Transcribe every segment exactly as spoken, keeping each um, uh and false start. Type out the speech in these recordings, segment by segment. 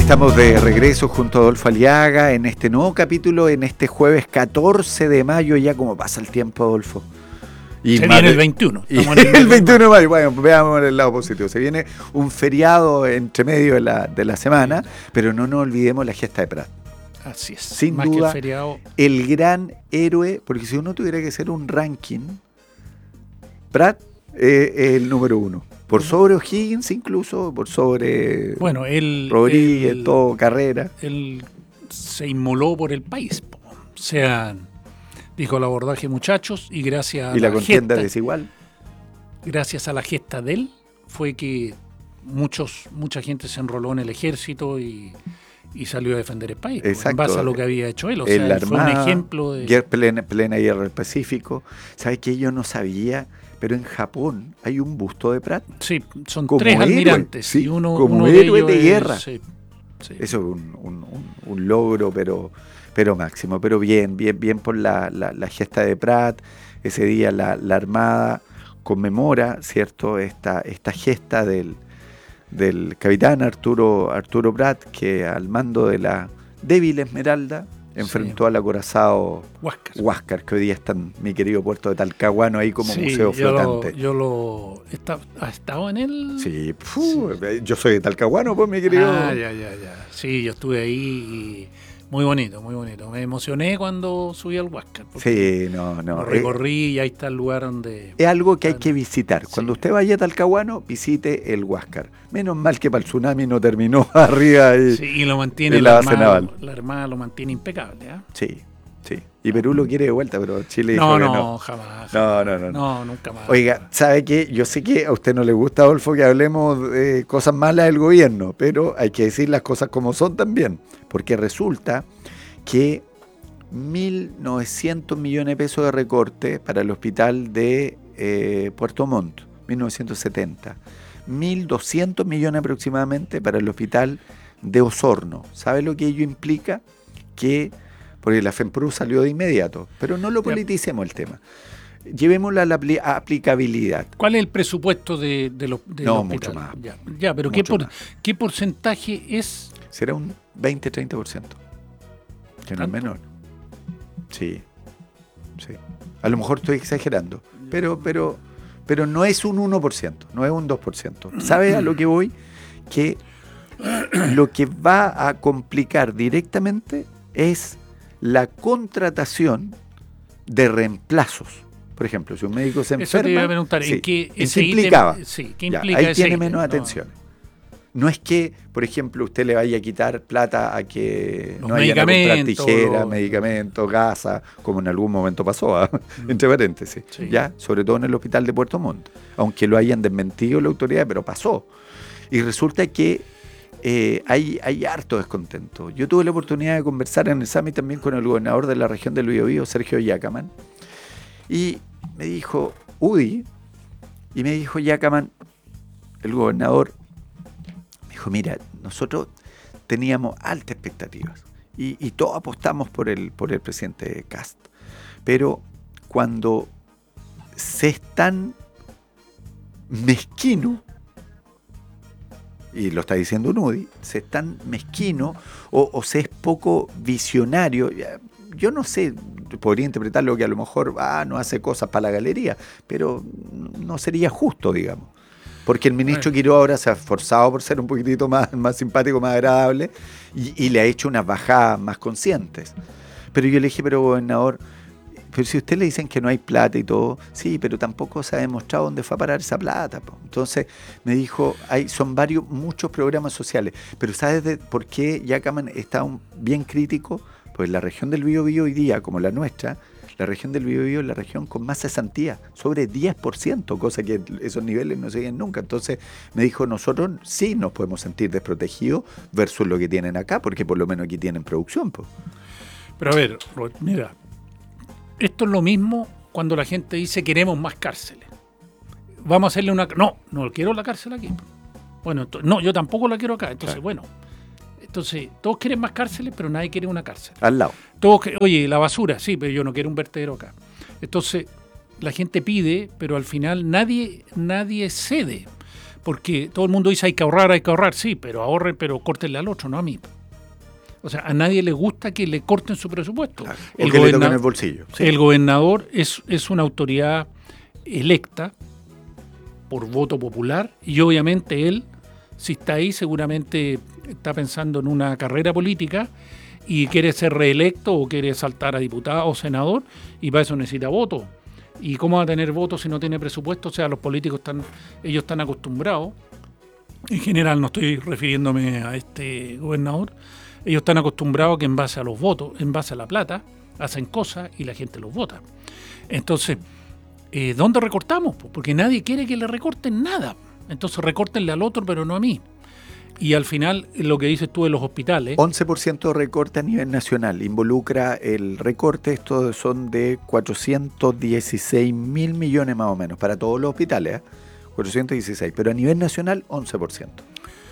Estamos de regreso junto a Adolfo Aliaga en este nuevo capítulo, en este jueves catorce de mayo, ya como pasa el tiempo, Adolfo. Y se viene el veintiuno. Y el, el veintiuno de mayo, bueno, veamos el lado positivo. Se viene un feriado entre medio de la, de la semana, pero no nos olvidemos la gesta de Prat. Así es. Sin Más duda, que el, feriado... el gran héroe, porque si uno tuviera que hacer un ranking, Prat es eh, el número uno. Por sobre O'Higgins incluso, por sobre bueno, él, Rodríguez, él, todo, Carrera. Él se inmoló por el país. O sea, dijo el abordaje, muchachos, y gracias a y la, la contienda gesta, desigual. Gracias a la gesta de él fue que muchos mucha gente se enroló en el ejército y, y salió a defender el país. Exacto. En base a lo que había hecho él. O el sea, él fue un ejemplo de... Guerra, plena, plena guerra del Pacífico. ¿Sabes qué? Yo no sabía... Pero en Japón hay un busto de Prat. Sí, son como tres héroe, almirantes. Sí, y uno, como uno héroe de, de guerra. Es, sí, sí. Eso es un, un, un, un logro, pero, pero máximo. Pero bien, bien, bien por la, la, la gesta de Prat. Ese día la, la Armada conmemora, ¿cierto?, esta, esta gesta del, del capitán Arturo, Arturo Prat, que al mando de la débil Esmeralda enfrentó sí. al acorazado Huáscar. Huáscar, que hoy día está en mi querido puerto de Talcahuano, ahí como sí, museo flotante. Yo lo... Está, ¿ha estado en él? Sí, pfu, sí, yo soy de Talcahuano, pues, mi querido. Ah, ya, ya, ya. Sí, yo estuve ahí y muy bonito, muy bonito. Me emocioné cuando subí al Huáscar. Sí, no, no. Lo recorrí eh, y ahí está el lugar donde... Es algo que hay que visitar. Sí. Cuando usted vaya a Talcahuano, visite el Huáscar. Menos mal que para el tsunami no terminó arriba y, sí, y lo mantiene en la, la base armada, naval. La Armada lo mantiene impecable, ¿eh? Sí, sí. Y Perú lo quiere de vuelta, pero Chile no, dijo no, que no. Jamás, no, no, no, no. No, nunca más. Oiga, ¿sabe qué? Yo sé que a usted no le gusta, Adolfo, que hablemos de cosas malas del gobierno, pero hay que decir las cosas como son también. Porque resulta que mil novecientos millones de pesos de recorte para el hospital de eh, Puerto Montt, mil novecientos setenta. mil doscientos millones aproximadamente para el hospital de Osorno. ¿Sabe lo que ello implica? Que, porque la FEMPRU salió de inmediato, pero no lo politicemos el tema. Llevémoslo a la apl- a aplicabilidad. ¿Cuál es el presupuesto de, de los de No, hospital? mucho más. Ya, ya pero mucho ¿qué, por, más. ¿qué porcentaje es? Será un veinte a treinta por ciento. Que no es menor. Sí, sí. A lo mejor estoy exagerando, pero, pero, pero no es un uno por ciento, no es un dos por ciento. ¿Sabe a lo que voy? Que lo que va a complicar directamente es la contratación de reemplazos. Por ejemplo, si un médico se enferma, eso te iba a preguntar, sí, ¿en qué eso implicaba. Ítem, sí, ¿qué ya, implica ahí ese tiene ítem? menos No. atención. No es que, por ejemplo, usted le vaya a quitar plata a que Los no haya que comprar tijeras, los... medicamentos, gasas, como en algún momento pasó, ¿eh? mm. entre paréntesis, sí. ya, sobre todo en el hospital de Puerto Montt, aunque lo hayan desmentido la autoridad, pero pasó. Y resulta que eh, hay, hay harto descontento. Yo tuve la oportunidad de conversar en el Summit también con el gobernador de la región del Biobío, Sergio Yacaman, y me dijo, Udi, y me dijo Yacaman, el gobernador, dijo, mira, nosotros teníamos altas expectativas y, y todos apostamos por el, por el presidente Kast. Pero cuando se es tan mezquino, y lo está diciendo Nudi, se es tan mezquino o, o se es poco visionario, yo no sé, podría interpretarlo que a lo mejor ah, no hace cosas para la galería, pero no sería justo, digamos. Porque el ministro Quiroga ahora se ha esforzado por ser un poquitito más, más simpático, más agradable, y, y le ha hecho unas bajadas más conscientes. Pero yo le dije, pero gobernador, pero si a usted le dicen que no hay plata y todo, sí, pero tampoco se ha demostrado dónde fue a parar esa plata. Po. Entonces me dijo, hay, son varios, muchos programas sociales, pero ¿sabes de por qué Yacaman está un, bien crítico? Pues la región del Biobío hoy día, como la nuestra, la región del Biobío es la región con más cesantía, sobre diez por ciento, cosa que esos niveles no se siguen nunca. Entonces me dijo, nosotros sí nos podemos sentir desprotegidos versus lo que tienen acá, porque por lo menos aquí tienen producción. Po. Pero a ver, mira, esto es lo mismo cuando la gente dice queremos más cárceles. Vamos a hacerle una... No, no quiero la cárcel aquí. Bueno, no, yo tampoco la quiero acá. Entonces, claro. bueno... Entonces, todos quieren más cárceles, pero nadie quiere una cárcel. Al lado. Todos, oye, la basura, sí, pero yo no quiero un vertedero acá. Entonces, la gente pide, pero al final nadie, nadie cede. Porque todo el mundo dice hay que ahorrar, hay que ahorrar, sí, pero ahorren, pero córtenle al otro, no a mí. O sea, a nadie le gusta que le corten su presupuesto. Claro, el, o que goberna- le toquen el bolsillo. Sí. El gobernador es, es una autoridad electa por voto popular y obviamente él, si está ahí, seguramente está pensando en una carrera política y quiere ser reelecto o quiere saltar a diputado o senador y para eso necesita votos. ¿Y cómo va a tener votos si no tiene presupuesto? O sea, los políticos están, ellos están acostumbrados, en general no estoy refiriéndome a este gobernador, ellos están acostumbrados que en base a los votos, en base a la plata, hacen cosas y la gente los vota. Entonces, eh, ¿dónde recortamos? Porque nadie quiere que le recorten nada. Entonces recórtenle al otro, pero no a mí. Y al final, lo que dices tú de los hospitales... once por ciento de recorte a nivel nacional. Involucra el recorte, estos son de cuatrocientos dieciséis mil millones más o menos, para todos los hospitales, ¿eh? cuatrocientos dieciséis, pero a nivel nacional, once por ciento.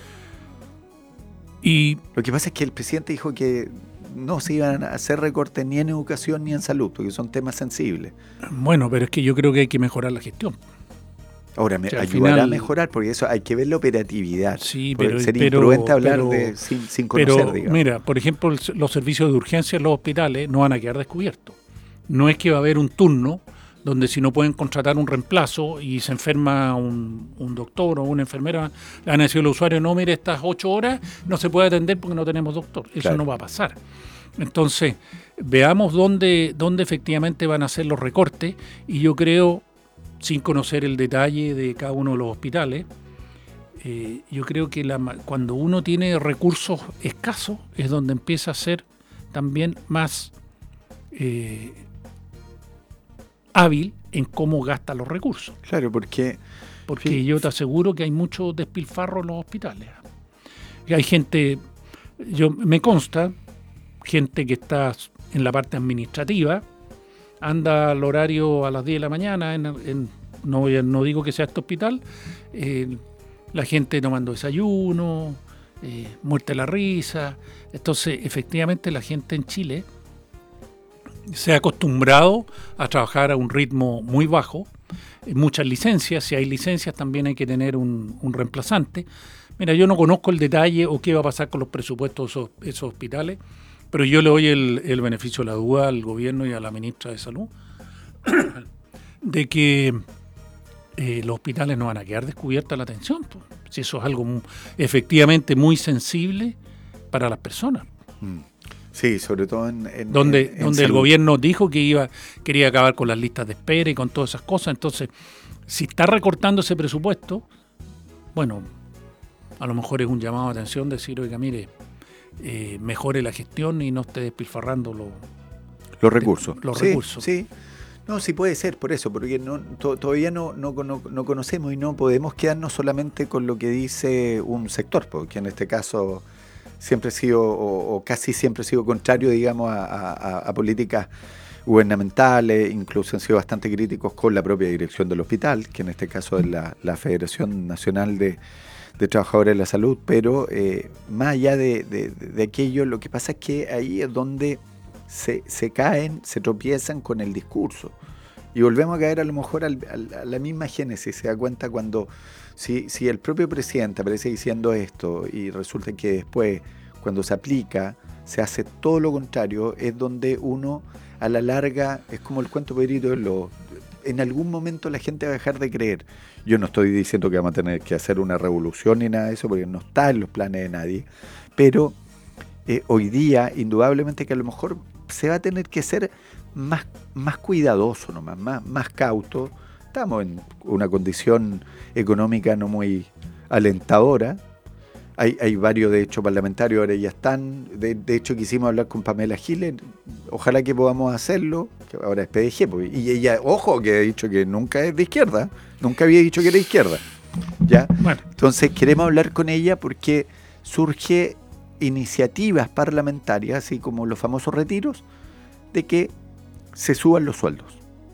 Y lo que pasa es que el presidente dijo que no se iban a hacer recortes ni en educación ni en salud, porque son temas sensibles. Bueno, pero es que yo creo que hay que mejorar la gestión. Ahora, me o sea, ayudará final, a mejorar, porque eso hay que ver la operatividad. Sí, pero... Sería pero, imprudente hablar pero, de sin, sin conocer, pero, digamos. Mira, por ejemplo, los servicios de urgencia en los hospitales no van a quedar descubiertos. No es que va a haber un turno donde si no pueden contratar un reemplazo y se enferma un, un doctor o una enfermera, le van a decir al usuario, no, mire, estas ocho horas no se puede atender porque no tenemos doctor. Eso claro. no va a pasar. Entonces, veamos dónde, dónde efectivamente van a hacer los recortes y yo creo... sin conocer el detalle de cada uno de los hospitales, eh, yo creo que la, cuando uno tiene recursos escasos es donde empieza a ser también más eh, hábil en cómo gasta los recursos. Claro, porque... Porque sí. yo te aseguro que hay mucho despilfarro en los hospitales. Y hay gente, yo me consta, gente que está en la parte administrativa, anda al horario a las diez de la mañana, en, en, no, no digo que sea este hospital, eh, la gente tomando desayuno, eh, muerte de la risa. Entonces, efectivamente, la gente en Chile se ha acostumbrado a trabajar a un ritmo muy bajo, muchas licencias, si hay licencias también hay que tener un, un reemplazante. Mira, yo no conozco el detalle o qué va a pasar con los presupuestos de esos, esos hospitales, pero yo le doy el, el beneficio de la duda al gobierno y a la ministra de Salud de que eh, los hospitales no van a quedar descubierta la atención, pues, si eso es algo muy, efectivamente muy sensible para las personas. Sí, sobre todo en... en donde en, en donde el gobierno dijo que iba quería acabar con las listas de espera y con todas esas cosas. Entonces, si está recortando ese presupuesto, bueno, a lo mejor es un llamado de atención decir, oiga, mire, Eh, mejore la gestión y no esté despilfarrando lo, los recursos. De, los sí, recursos. Sí, no, sí puede ser por eso, porque no, to, todavía no, no, no, no conocemos y no podemos quedarnos solamente con lo que dice un sector, porque en este caso siempre ha sido, o, o casi siempre ha sido contrario, digamos, a, a, a políticas gubernamentales, incluso han sido bastante críticos con la propia dirección del hospital, que en este caso es la, la Federación Nacional de de trabajadores de la salud, pero eh, más allá de, de, de aquello, lo que pasa es que ahí es donde se, se caen, se tropiezan con el discurso. Y volvemos a caer a lo mejor al, al, a la misma génesis, se da cuenta cuando, si, si el propio presidente aparece diciendo esto y resulta que después, cuando se aplica, se hace todo lo contrario, es donde uno, a la larga, es como el cuento Pedrito del Lobo, en algún momento la gente va a dejar de creer. Yo no estoy diciendo que vamos a tener que hacer una revolución ni nada de eso, porque no está en los planes de nadie, pero eh, hoy día, indudablemente que a lo mejor se va a tener que ser más, más cuidadoso nomás, más, más cauto. Estamos en una condición económica no muy alentadora. Hay, hay varios, de hecho, parlamentarios, ahora ya están. De, de hecho, quisimos hablar con Pamela Giles. Ojalá que podamos hacerlo, que ahora es P D G. Pues, y ella, ojo, que ha dicho que nunca es de izquierda. Nunca había dicho que era de izquierda. ¿Ya? Bueno. Entonces, queremos hablar con ella porque surge iniciativas parlamentarias, así como los famosos retiros, de que se suban los sueldos.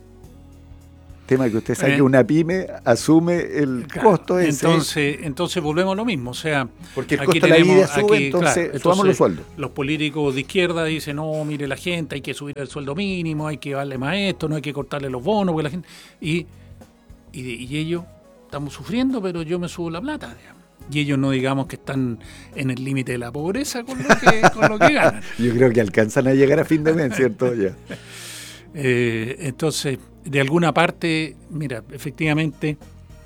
Tema que usted sabe eh, que una pyme asume el claro, costo ese. Entonces, entonces volvemos a lo mismo, o sea, porque el costo de la vida sube, aquí, entonces, claro, entonces subamos los sueldos. Los políticos de izquierda dicen, no, mire la gente, hay que subir el sueldo mínimo, hay que darle más esto, no hay que cortarle los bonos, porque la gente y, y, y ellos estamos sufriendo, pero yo me subo la plata, digamos. Y ellos no digamos que están en el límite de la pobreza con lo que, con lo que ganan. Yo creo que alcanzan a llegar a fin de mes, ¿cierto? Ya. Eh, entonces, de alguna parte, mira, efectivamente,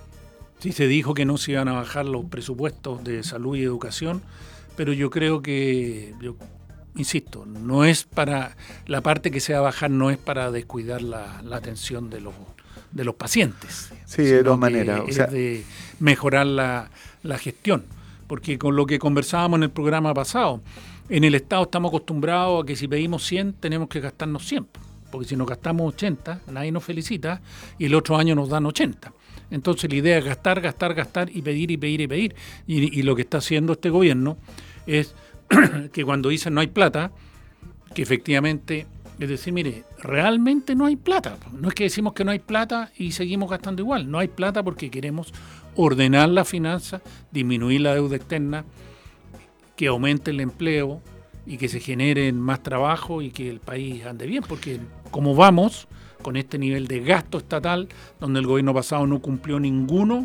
sí se dijo que no se iban a bajar los presupuestos de salud y educación, pero yo creo que, yo insisto, no es para, la parte que se va a bajar no es para descuidar la, la atención de los, de los pacientes. Sí, de todas maneras. Es o sea, de mejorar la, la gestión, porque con lo que conversábamos en el programa pasado, en el Estado estamos acostumbrados a que si pedimos cien, tenemos que gastarnos cien. Porque si nos gastamos ochenta, nadie nos felicita y el otro año nos dan ochenta. Entonces la idea es gastar, gastar, gastar y pedir y pedir y pedir. Y, y lo que está haciendo este gobierno es que cuando dicen no hay plata, que efectivamente, es decir, mire, realmente no hay plata. No es que decimos que no hay plata y seguimos gastando igual. No hay plata porque queremos ordenar la finanza, disminuir la deuda externa, que aumente el empleo y que se genere más trabajo y que el país ande bien, porque como vamos con este nivel de gasto estatal, donde el gobierno pasado no cumplió ninguno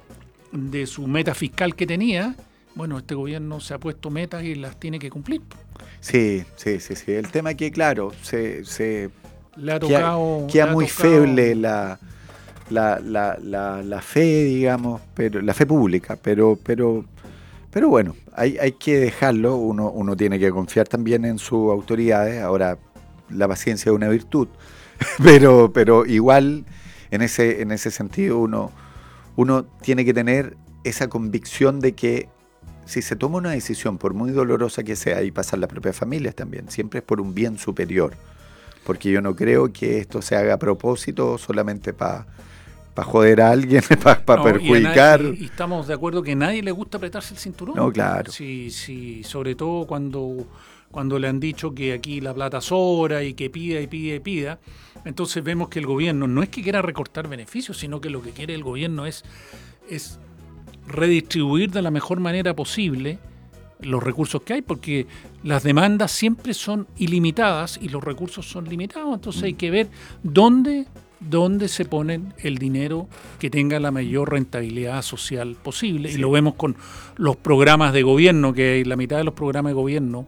de su meta fiscal que tenía, bueno, este gobierno se ha puesto metas y las tiene que cumplir. Sí, sí, sí, sí. El tema es que, claro, se, se le ha tocado, queda, queda le ha muy tocado, feble la, la, la, la, la fe, digamos, pero la fe pública, pero, pero, pero bueno, hay, hay que dejarlo. Uno, uno tiene que confiar también en sus autoridades. Ahora, la paciencia es una virtud, pero, pero igual en ese, en ese sentido uno, uno tiene que tener esa convicción de que si se toma una decisión, por muy dolorosa que sea, y pasan las propias familias también, siempre es por un bien superior, porque yo no creo que esto se haga a propósito solamente para pa joder a alguien, para pa no, perjudicar. Y, nadie, y estamos de acuerdo que a nadie le gusta apretarse el cinturón. No, claro. Sí, sí, sobre todo cuando, cuando le han dicho que aquí la plata sobra y que pida y pida y pida. Entonces vemos que el gobierno no es que quiera recortar beneficios, sino que lo que quiere el gobierno es, es redistribuir de la mejor manera posible los recursos que hay, porque las demandas siempre son ilimitadas y los recursos son limitados. Entonces hay que ver dónde... dónde se pone el dinero que tenga la mayor rentabilidad social posible. Sí. Y lo vemos con los programas de gobierno, que la mitad de los programas de gobierno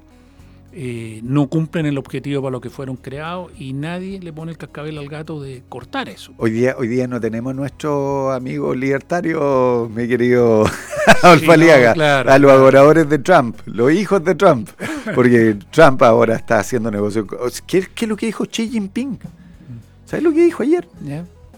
eh, no cumplen el objetivo para lo que fueron creados y nadie le pone el cascabel al gato de cortar eso. Hoy día, hoy día no tenemos nuestro amigo libertario, mi querido Adolfo Aliaga, no, claro, a los claro. adoradores de Trump, los hijos de Trump, porque Trump ahora está haciendo negocios. ¿Qué, qué es lo que dijo Xi Jinping? ¿Sabes lo que dijo ayer? Yeah.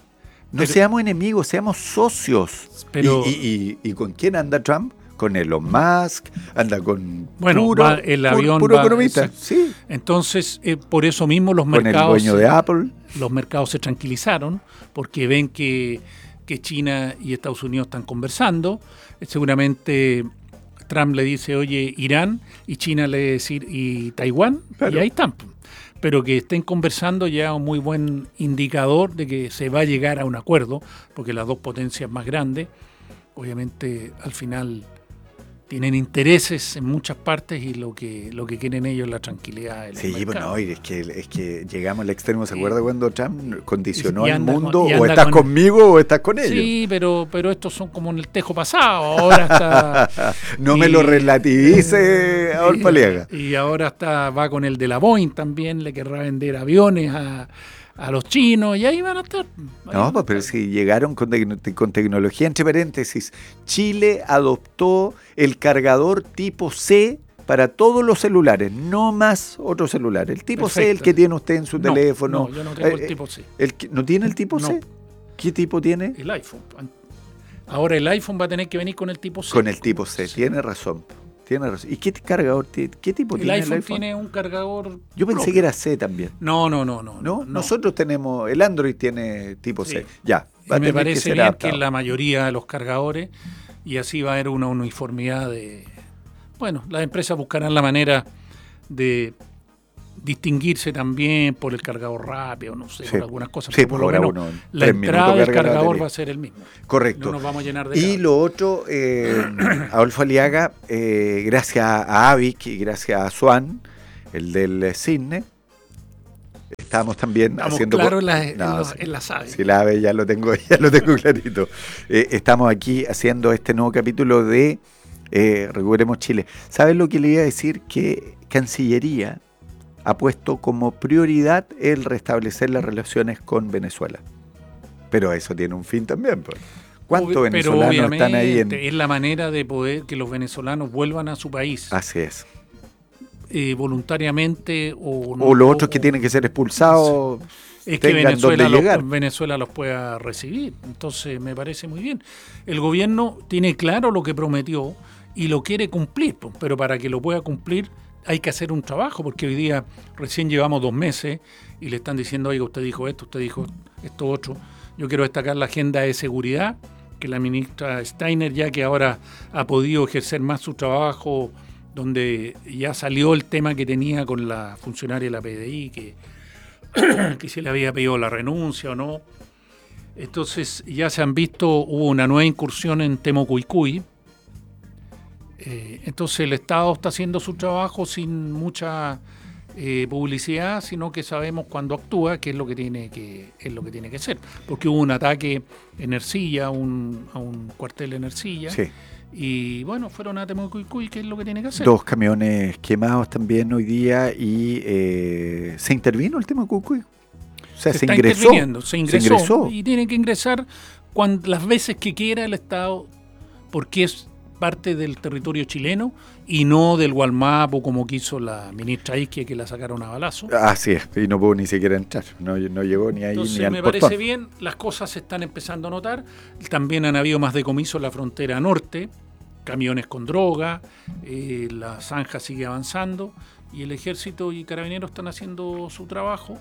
No pero, seamos enemigos, seamos socios. Pero, ¿Y, y, y, ¿Y con quién anda Trump? Con Elon Musk, anda con bueno, puro, va, el avión puro va, economista. Sí. Entonces, eh, por eso mismo los con mercados... el dueño de Apple. Los mercados se tranquilizaron porque ven que, que China y Estados Unidos están conversando. Eh, seguramente Trump le dice, oye, Irán, y China le dice, y Taiwán, claro. Y ahí están. Pero que estén conversando ya es un muy buen indicador de que se va a llegar a un acuerdo, porque las dos potencias más grandes, obviamente al final tienen intereses en muchas partes y lo que lo que quieren ellos es la tranquilidad del sí, mercado. Bueno, es que, es que llegamos al extremo. ¿Se acuerda cuando Trump condicionó al mundo? Con, o estás con, conmigo o estás con ellos. Sí, pero, pero estos son como en el tejo pasado. Ahora está... no y, me lo relativice, Adolfo Aliaga. Y, y ahora está va con el de la Boeing también, le querrá vender aviones a... a los chinos, y ahí van a estar. No, pues, pero si llegaron con, te, con tecnología, entre paréntesis, Chile adoptó el cargador tipo C para todos los celulares, no más otro celular. El tipo Perfecto. C, el que tiene usted en su no, teléfono. No, yo no tengo eh, el tipo C. El, ¿No tiene el tipo no. C? ¿Qué tipo tiene? El iPhone. Ahora el iPhone va a tener que venir con el tipo C. Con el tipo C, C. tiene razón. Tiene razón. ¿Y qué cargador, qué tipo el tiene iPhone el iPhone? Tiene un cargador Yo pensé propio. que era C también. No, no, no, no. ¿No? no. Nosotros tenemos, el Android tiene tipo sí. C. Ya. Va y me parece que bien adaptado. Que la mayoría de los cargadores, y así va a haber una uniformidad de... Bueno, las empresas buscarán la manera de distinguirse también por el cargador rápido, no sé, sí. por algunas cosas. Sí, por por lo menos uno, la entrada del cargador va a ser el mismo. Correcto. No nos vamos a llenar de y carga. Lo otro, eh, Adolfo Aliaga, eh, gracias a Avic y gracias a Swan, el del Cisne, estábamos también Estamos haciendo... claro en, la, en, no, los, sí, en las aves. Sí, la ave ya lo tengo, ya lo tengo clarito. Eh, estamos aquí haciendo este nuevo capítulo de eh, Recuperemos Chile. ¿Sabes lo que le iba a decir? Que Cancillería ha puesto como prioridad el restablecer las relaciones con Venezuela. Pero eso tiene un fin también, pues. ¿Cuántos Obvi- venezolanos pero están ahí en...? es la manera de poder que los venezolanos vuelvan a su país Así es. eh, voluntariamente o no. O los otros o- que tienen que ser expulsados es que tengan Venezuela donde llegar. los, Venezuela los pueda recibir. Entonces me parece muy bien. El gobierno tiene claro lo que prometió y lo quiere cumplir, pues, pero para que lo pueda cumplir hay que hacer un trabajo, porque hoy día recién llevamos dos meses y le están diciendo, oiga, usted dijo esto, usted dijo esto otro. Yo quiero destacar la agenda de seguridad, que la ministra Steiner, ya que ahora ha podido ejercer más su trabajo, donde ya salió el tema que tenía con la funcionaria de la P D I, que, que se le había pedido la renuncia o no. Entonces ya se han visto, hubo una nueva incursión en Temocuycuy. Eh, entonces el Estado está haciendo su trabajo sin mucha eh, publicidad, sino que sabemos cuando actúa qué es lo que tiene que es lo que tiene que ser, porque hubo un ataque en Ercilla, un, a un cuartel en Ercilla, Sí. y bueno, fueron a Temocuycuy, qué es lo que tiene que hacer. Dos camiones quemados también hoy día y eh, se intervino el tema de Cucuy. O sea, se, se está ingresó, interviniendo, se ingresó, se ingresó. y tiene que ingresar cuando, las veces que quiera el Estado, porque es parte del territorio chileno y no del Gualmapo como quiso la ministra Isquia, que la sacaron a balazo. Así es, y no pudo ni siquiera entrar, no, no llegó ni ahí Entonces ni al me portón. parece bien, las cosas se están empezando a notar. También han habido más decomisos en la frontera norte, camiones con droga, eh, la zanja sigue avanzando y el ejército y carabineros están haciendo su trabajo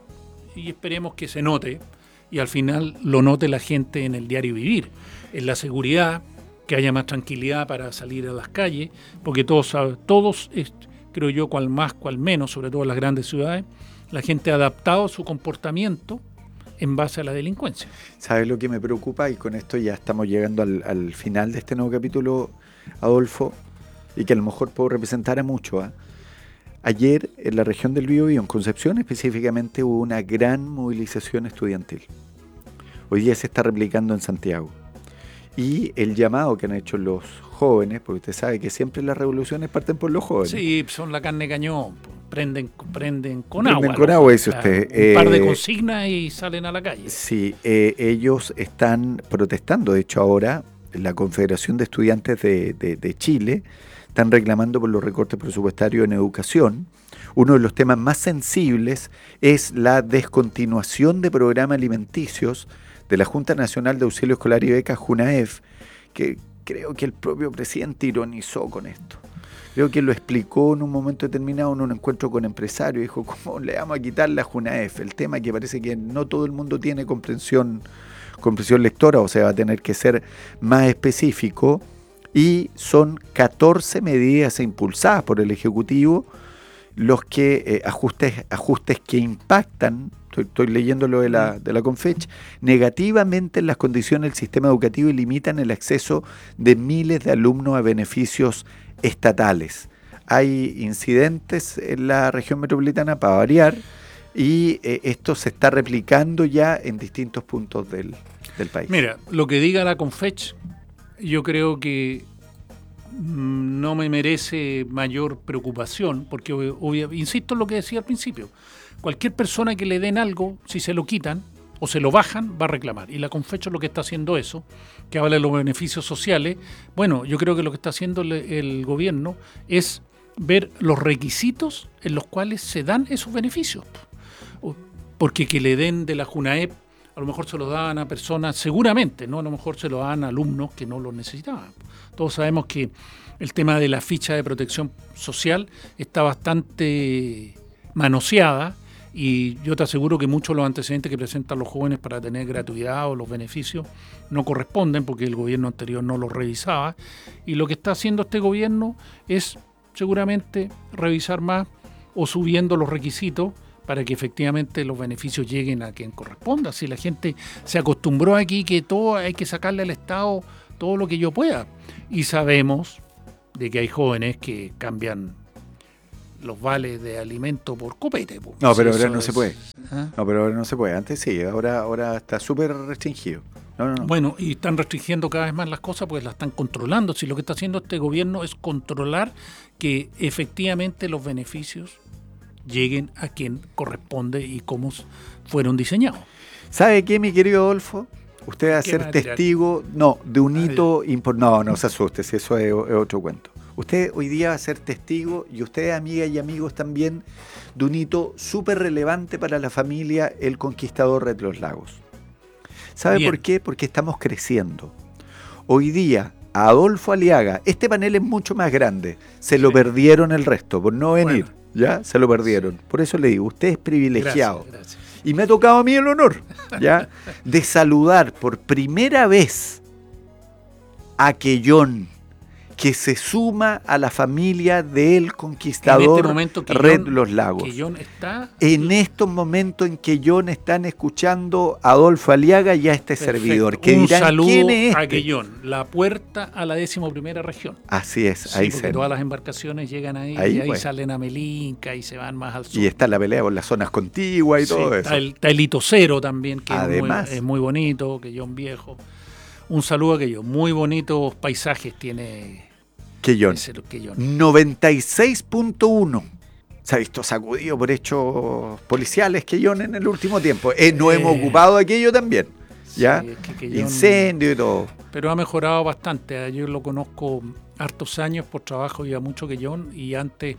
y esperemos que se note y al final lo note la gente en el diario vivir, en la seguridad, que haya más tranquilidad para salir a las calles, porque todos, todos creo yo, cual más, cual menos, sobre todo en las grandes ciudades, la gente ha adaptado su comportamiento en base a la delincuencia. ¿Sabes lo que me preocupa? Y con esto ya estamos llegando al, al final de este nuevo capítulo, Adolfo, y que a lo mejor puedo representar a muchos. ¿eh? Ayer, en la región del Biobío, en Concepción específicamente, hubo una gran movilización estudiantil. Hoy día se está replicando en Santiago. Y el llamado que han hecho los jóvenes, porque usted sabe que siempre las revoluciones parten por los jóvenes. Sí, son la carne cañón, prenden, prenden con Prenden agua. con ¿no? agua, dice O sea, usted. Un eh, par de Eh, consignas y salen a la calle. Sí, eh, ellos están protestando. De hecho, ahora la Confederación de Estudiantes de, de, de Chile están reclamando por los recortes presupuestarios en educación. Uno de los temas más sensibles es la descontinuación de programas alimenticios de la Junta Nacional de Auxilio Escolar y Becas, JUNAEF, que creo que el propio presidente ironizó con esto. Creo que lo explicó en un momento determinado en un encuentro con empresarios. Dijo, ¿cómo le vamos a quitar la JUNAEF? El tema que parece que no todo el mundo tiene comprensión, comprensión lectora, o sea, va a tener que ser más específico. Y son catorce medidas impulsadas por el Ejecutivo, los que eh, ajustes, ajustes que impactan, estoy, estoy leyendo lo de la, de la Confech, negativamente en las condiciones del sistema educativo y limitan el acceso de miles de alumnos a beneficios estatales. Hay incidentes en la región metropolitana para variar y eh, esto se está replicando ya en distintos puntos del, del país. Mira, lo que diga la Confech, yo creo que no me merece mayor preocupación, porque obvio, insisto en lo que decía al principio, cualquier persona que le den algo, si se lo quitan o se lo bajan, va a reclamar. Y la Confecho lo que está haciendo eso, que habla de los beneficios sociales, bueno, yo creo que lo que está haciendo el, el gobierno es ver los requisitos en los cuales se dan esos beneficios. Porque que le den de la JUNAEP, a lo mejor se lo dan a personas, seguramente, ¿no? A lo mejor se lo dan a alumnos que no lo necesitaban. Todos sabemos que el tema de la ficha de protección social está bastante manoseada y yo te aseguro que muchos de los antecedentes que presentan los jóvenes para tener gratuidad o los beneficios no corresponden porque el gobierno anterior no los revisaba. Y lo que está haciendo este gobierno es seguramente revisar más o subiendo los requisitos para que efectivamente los beneficios lleguen a quien corresponda. Si la gente se acostumbró aquí que todo hay que sacarle al Estado todo lo que yo pueda. Y sabemos de que hay jóvenes que cambian los vales de alimento por copete. Pues. No, pero Sí, ahora eso no es- se puede. ¿Ah? No, pero ahora no se puede. Antes sí, ahora, ahora está súper restringido. No, no, no. Bueno, y están restringiendo cada vez más las cosas porque las están controlando. Si lo que está haciendo este gobierno es controlar que efectivamente los beneficios lleguen a quien corresponde y cómo s- fueron diseñados. ¿Sabe qué, mi querido Adolfo? Usted va a ¿Qué ser me va a tirar? testigo, no, de un A ver. hito importante. No, no se asuste, si eso es, es otro cuento. Usted hoy día va a ser testigo, y ustedes, amigas y amigos, también, de un hito súper relevante para la familia El Conquistador Red Los Lagos. ¿Sabe Bien. por qué? Porque estamos creciendo. Hoy día, a Adolfo Aliaga, este panel es mucho más grande, se lo Sí. perdieron el resto por no venir, Bueno. ¿ya? Se lo perdieron. Por eso le digo, usted es privilegiado. Gracias, gracias. Y me ha tocado a mí el honor, ¿ya? De saludar por primera vez a Quellón, que se suma a la familia del En Conquistador este momento que Red John- Los Lagos. que John está En estos momentos en que Quellón están escuchando a Adolfo Aliaga y a este perfecto. servidor, que un dirán, saludo ¿quién es a este? Quellón, la puerta a la décimo primera región. Así es, Sí, ahí porque se... todas las embarcaciones llegan ahí, Ahí, y ahí pues. salen a Melinca y se van más al sur. Y está la pelea por las zonas contiguas y Sí, todo eso. está el, está el Hito Cero también, que Además. es muy, es muy bonito, Quellón viejo. Un saludo a Quellón, muy bonitos paisajes tiene Quellón. ese Quellón. noventa y seis punto uno. Se ha visto sacudido por hechos policiales Quellón en el último tiempo. Eh, no Eh, hemos ocupado aquello también. ¿Ya? Sí, es que Quellón- Incendio y todo. Pero ha mejorado bastante. Yo lo conozco hartos años por trabajo, iba mucho Quellón y antes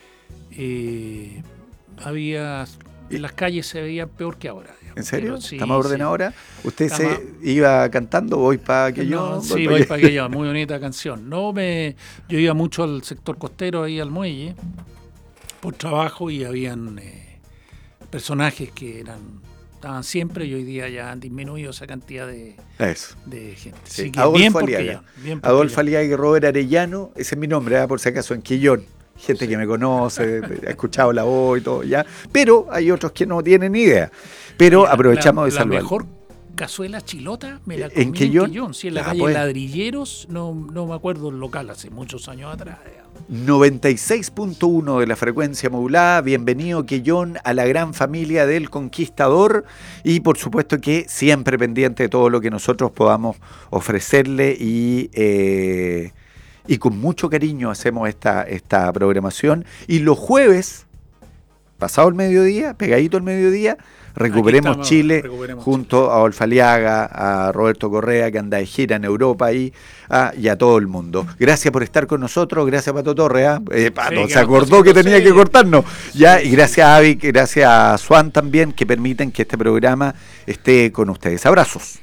eh, había en las calles se veían peor que ahora. digamos. ¿En serio? Pero sí, ¿Está más sí. ordenado ahora? ¿Usted Está se más- iba cantando Voy para Quellón? No, voy sí, pa' voy Quellón? para Quellón, muy bonita canción. No me, yo iba mucho al sector costero, ahí al muelle, por trabajo y habían eh, personajes que eran estaban siempre y hoy día ya han disminuido esa cantidad de, Eso. de gente. Sí. Así que Adolfo bien por Aliaga. Quellón, bien por Adolfo Quellón. Aliaga y Robert Arellano, ese es mi nombre, ¿eh? Por si acaso, en Quellón. Gente que me conoce, ha escuchado la voz y todo, ya. Pero hay otros que no tienen ni idea. Pero Mira, aprovechamos la, de saludar. La mejor cazuela chilota me la ¿En comí en Quellón? Quellón, sí, en la Ah, calle pues. Ladrilleros, no, no me acuerdo el local, hace muchos años atrás. digamos. noventa y seis punto uno de la frecuencia modulada. Bienvenido, Quellón, a la gran familia del Conquistador. Y por supuesto que siempre pendiente de todo lo que nosotros podamos ofrecerle y... Eh, y con mucho cariño hacemos esta, esta programación. Y los jueves, pasado el mediodía, pegadito el mediodía, recuperemos estamos, Chile recuperemos junto a Adolfo Aliaga, a Roberto Correa, que anda de gira en Europa y a, y a todo el mundo. Gracias por estar con nosotros, gracias Pato Torres. ¿ah? Eh, Pato, Sí, que se nos acordó está que haciendo tenía que serio. cortarnos. Ya, y gracias a Avic, gracias a Swan también, que permiten que este programa esté con ustedes. Abrazos.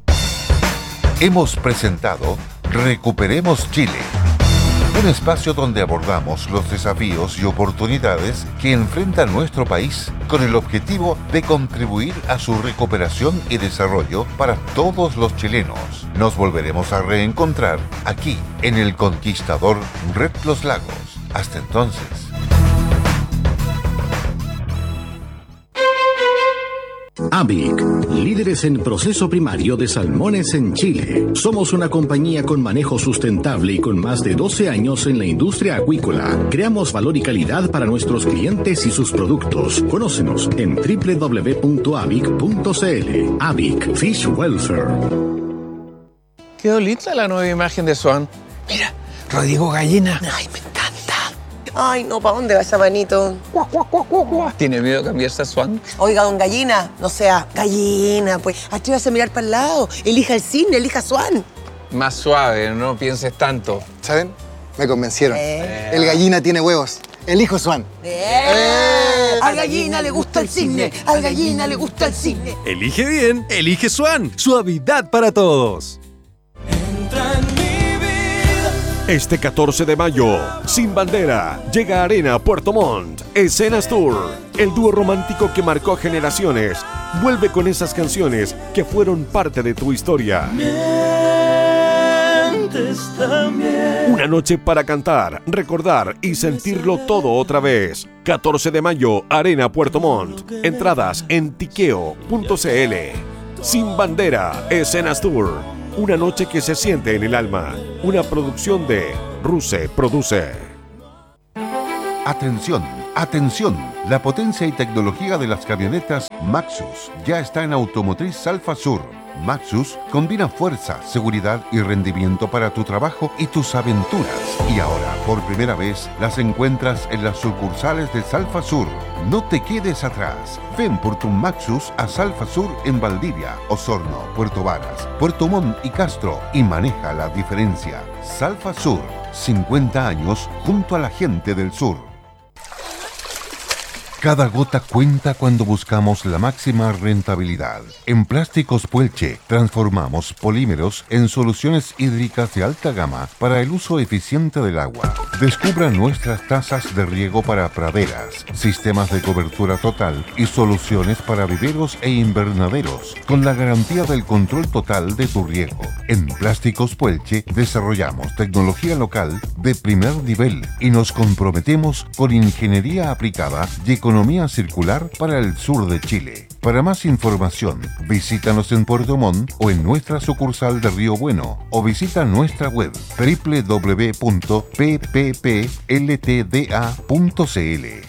Hemos presentado Recuperemos Chile, un espacio donde abordamos los desafíos y oportunidades que enfrenta nuestro país con el objetivo de contribuir a su recuperación y desarrollo para todos los chilenos. Nos volveremos a reencontrar aquí en El Conquistador Red Los Lagos. Hasta entonces. Avic, líderes en proceso primario de salmones en Chile. Somos una compañía con manejo sustentable y con más de doce años en la industria acuícola. Creamos valor y calidad para nuestros clientes y sus productos. Conócenos en doble u doble u doble u punto avic punto c l. Avic Fish Welfare. Quedó lista la nueva imagen de Swan. Mira, Rodrigo Gallina. Ay, me encanta. Ay, no, ¿para dónde va ese manito? ¿Tiene miedo de cambiarse a Swan? Oiga, don Gallina, no sea gallina, pues. Atrévase a mirar para el lado. Elija el cisne, elija Swan. Más suave, no pienses tanto. ¿Saben? Me convencieron. Eh. El gallina tiene huevos. Elijo Swan. ¡Eh! Al gallina le gusta el cisne, al gallina le gusta el cisne. Elige bien, elige Swan. Suavidad para todos. Este catorce de mayo, Sin Bandera, llega a Arena Puerto Montt, Escenas Tour. El dúo romántico que marcó generaciones vuelve con esas canciones que fueron parte de tu historia. Una noche para cantar, recordar y sentirlo todo otra vez. catorce de mayo, Arena Puerto Montt. Entradas en tiqueo punto c l. Sin Bandera, Escenas Tour. Una noche que se siente en el alma. Una producción de Ruse Produce. Atención, atención. La potencia y tecnología de las camionetas Maxus ya está en Automotriz Alfa Sur. Maxus combina fuerza, seguridad y rendimiento para tu trabajo y tus aventuras. Y ahora, por primera vez, las encuentras en las sucursales de Salfa Sur. No te quedes atrás. Ven por tu Maxus a Salfa Sur en Valdivia, Osorno, Puerto Varas, Puerto Montt y Castro y maneja la diferencia. Salfa Sur, cincuenta años junto a la gente del sur. Cada gota cuenta cuando buscamos la máxima rentabilidad. En Plásticos Puelche transformamos polímeros en soluciones hídricas de alta gama para el uso eficiente del agua. Descubra nuestras tazas de riego para praderas, sistemas de cobertura total y soluciones para viveros e invernaderos, con la garantía del control total de tu riego. En Plásticos Puelche desarrollamos tecnología local de primer nivel y nos comprometemos con ingeniería aplicada y economía circular para el sur de Chile. Para más información, visítanos en Puerto Montt o en nuestra sucursal de Río Bueno o visita nuestra web doble u doble u doble u punto p p p l t d a punto c l.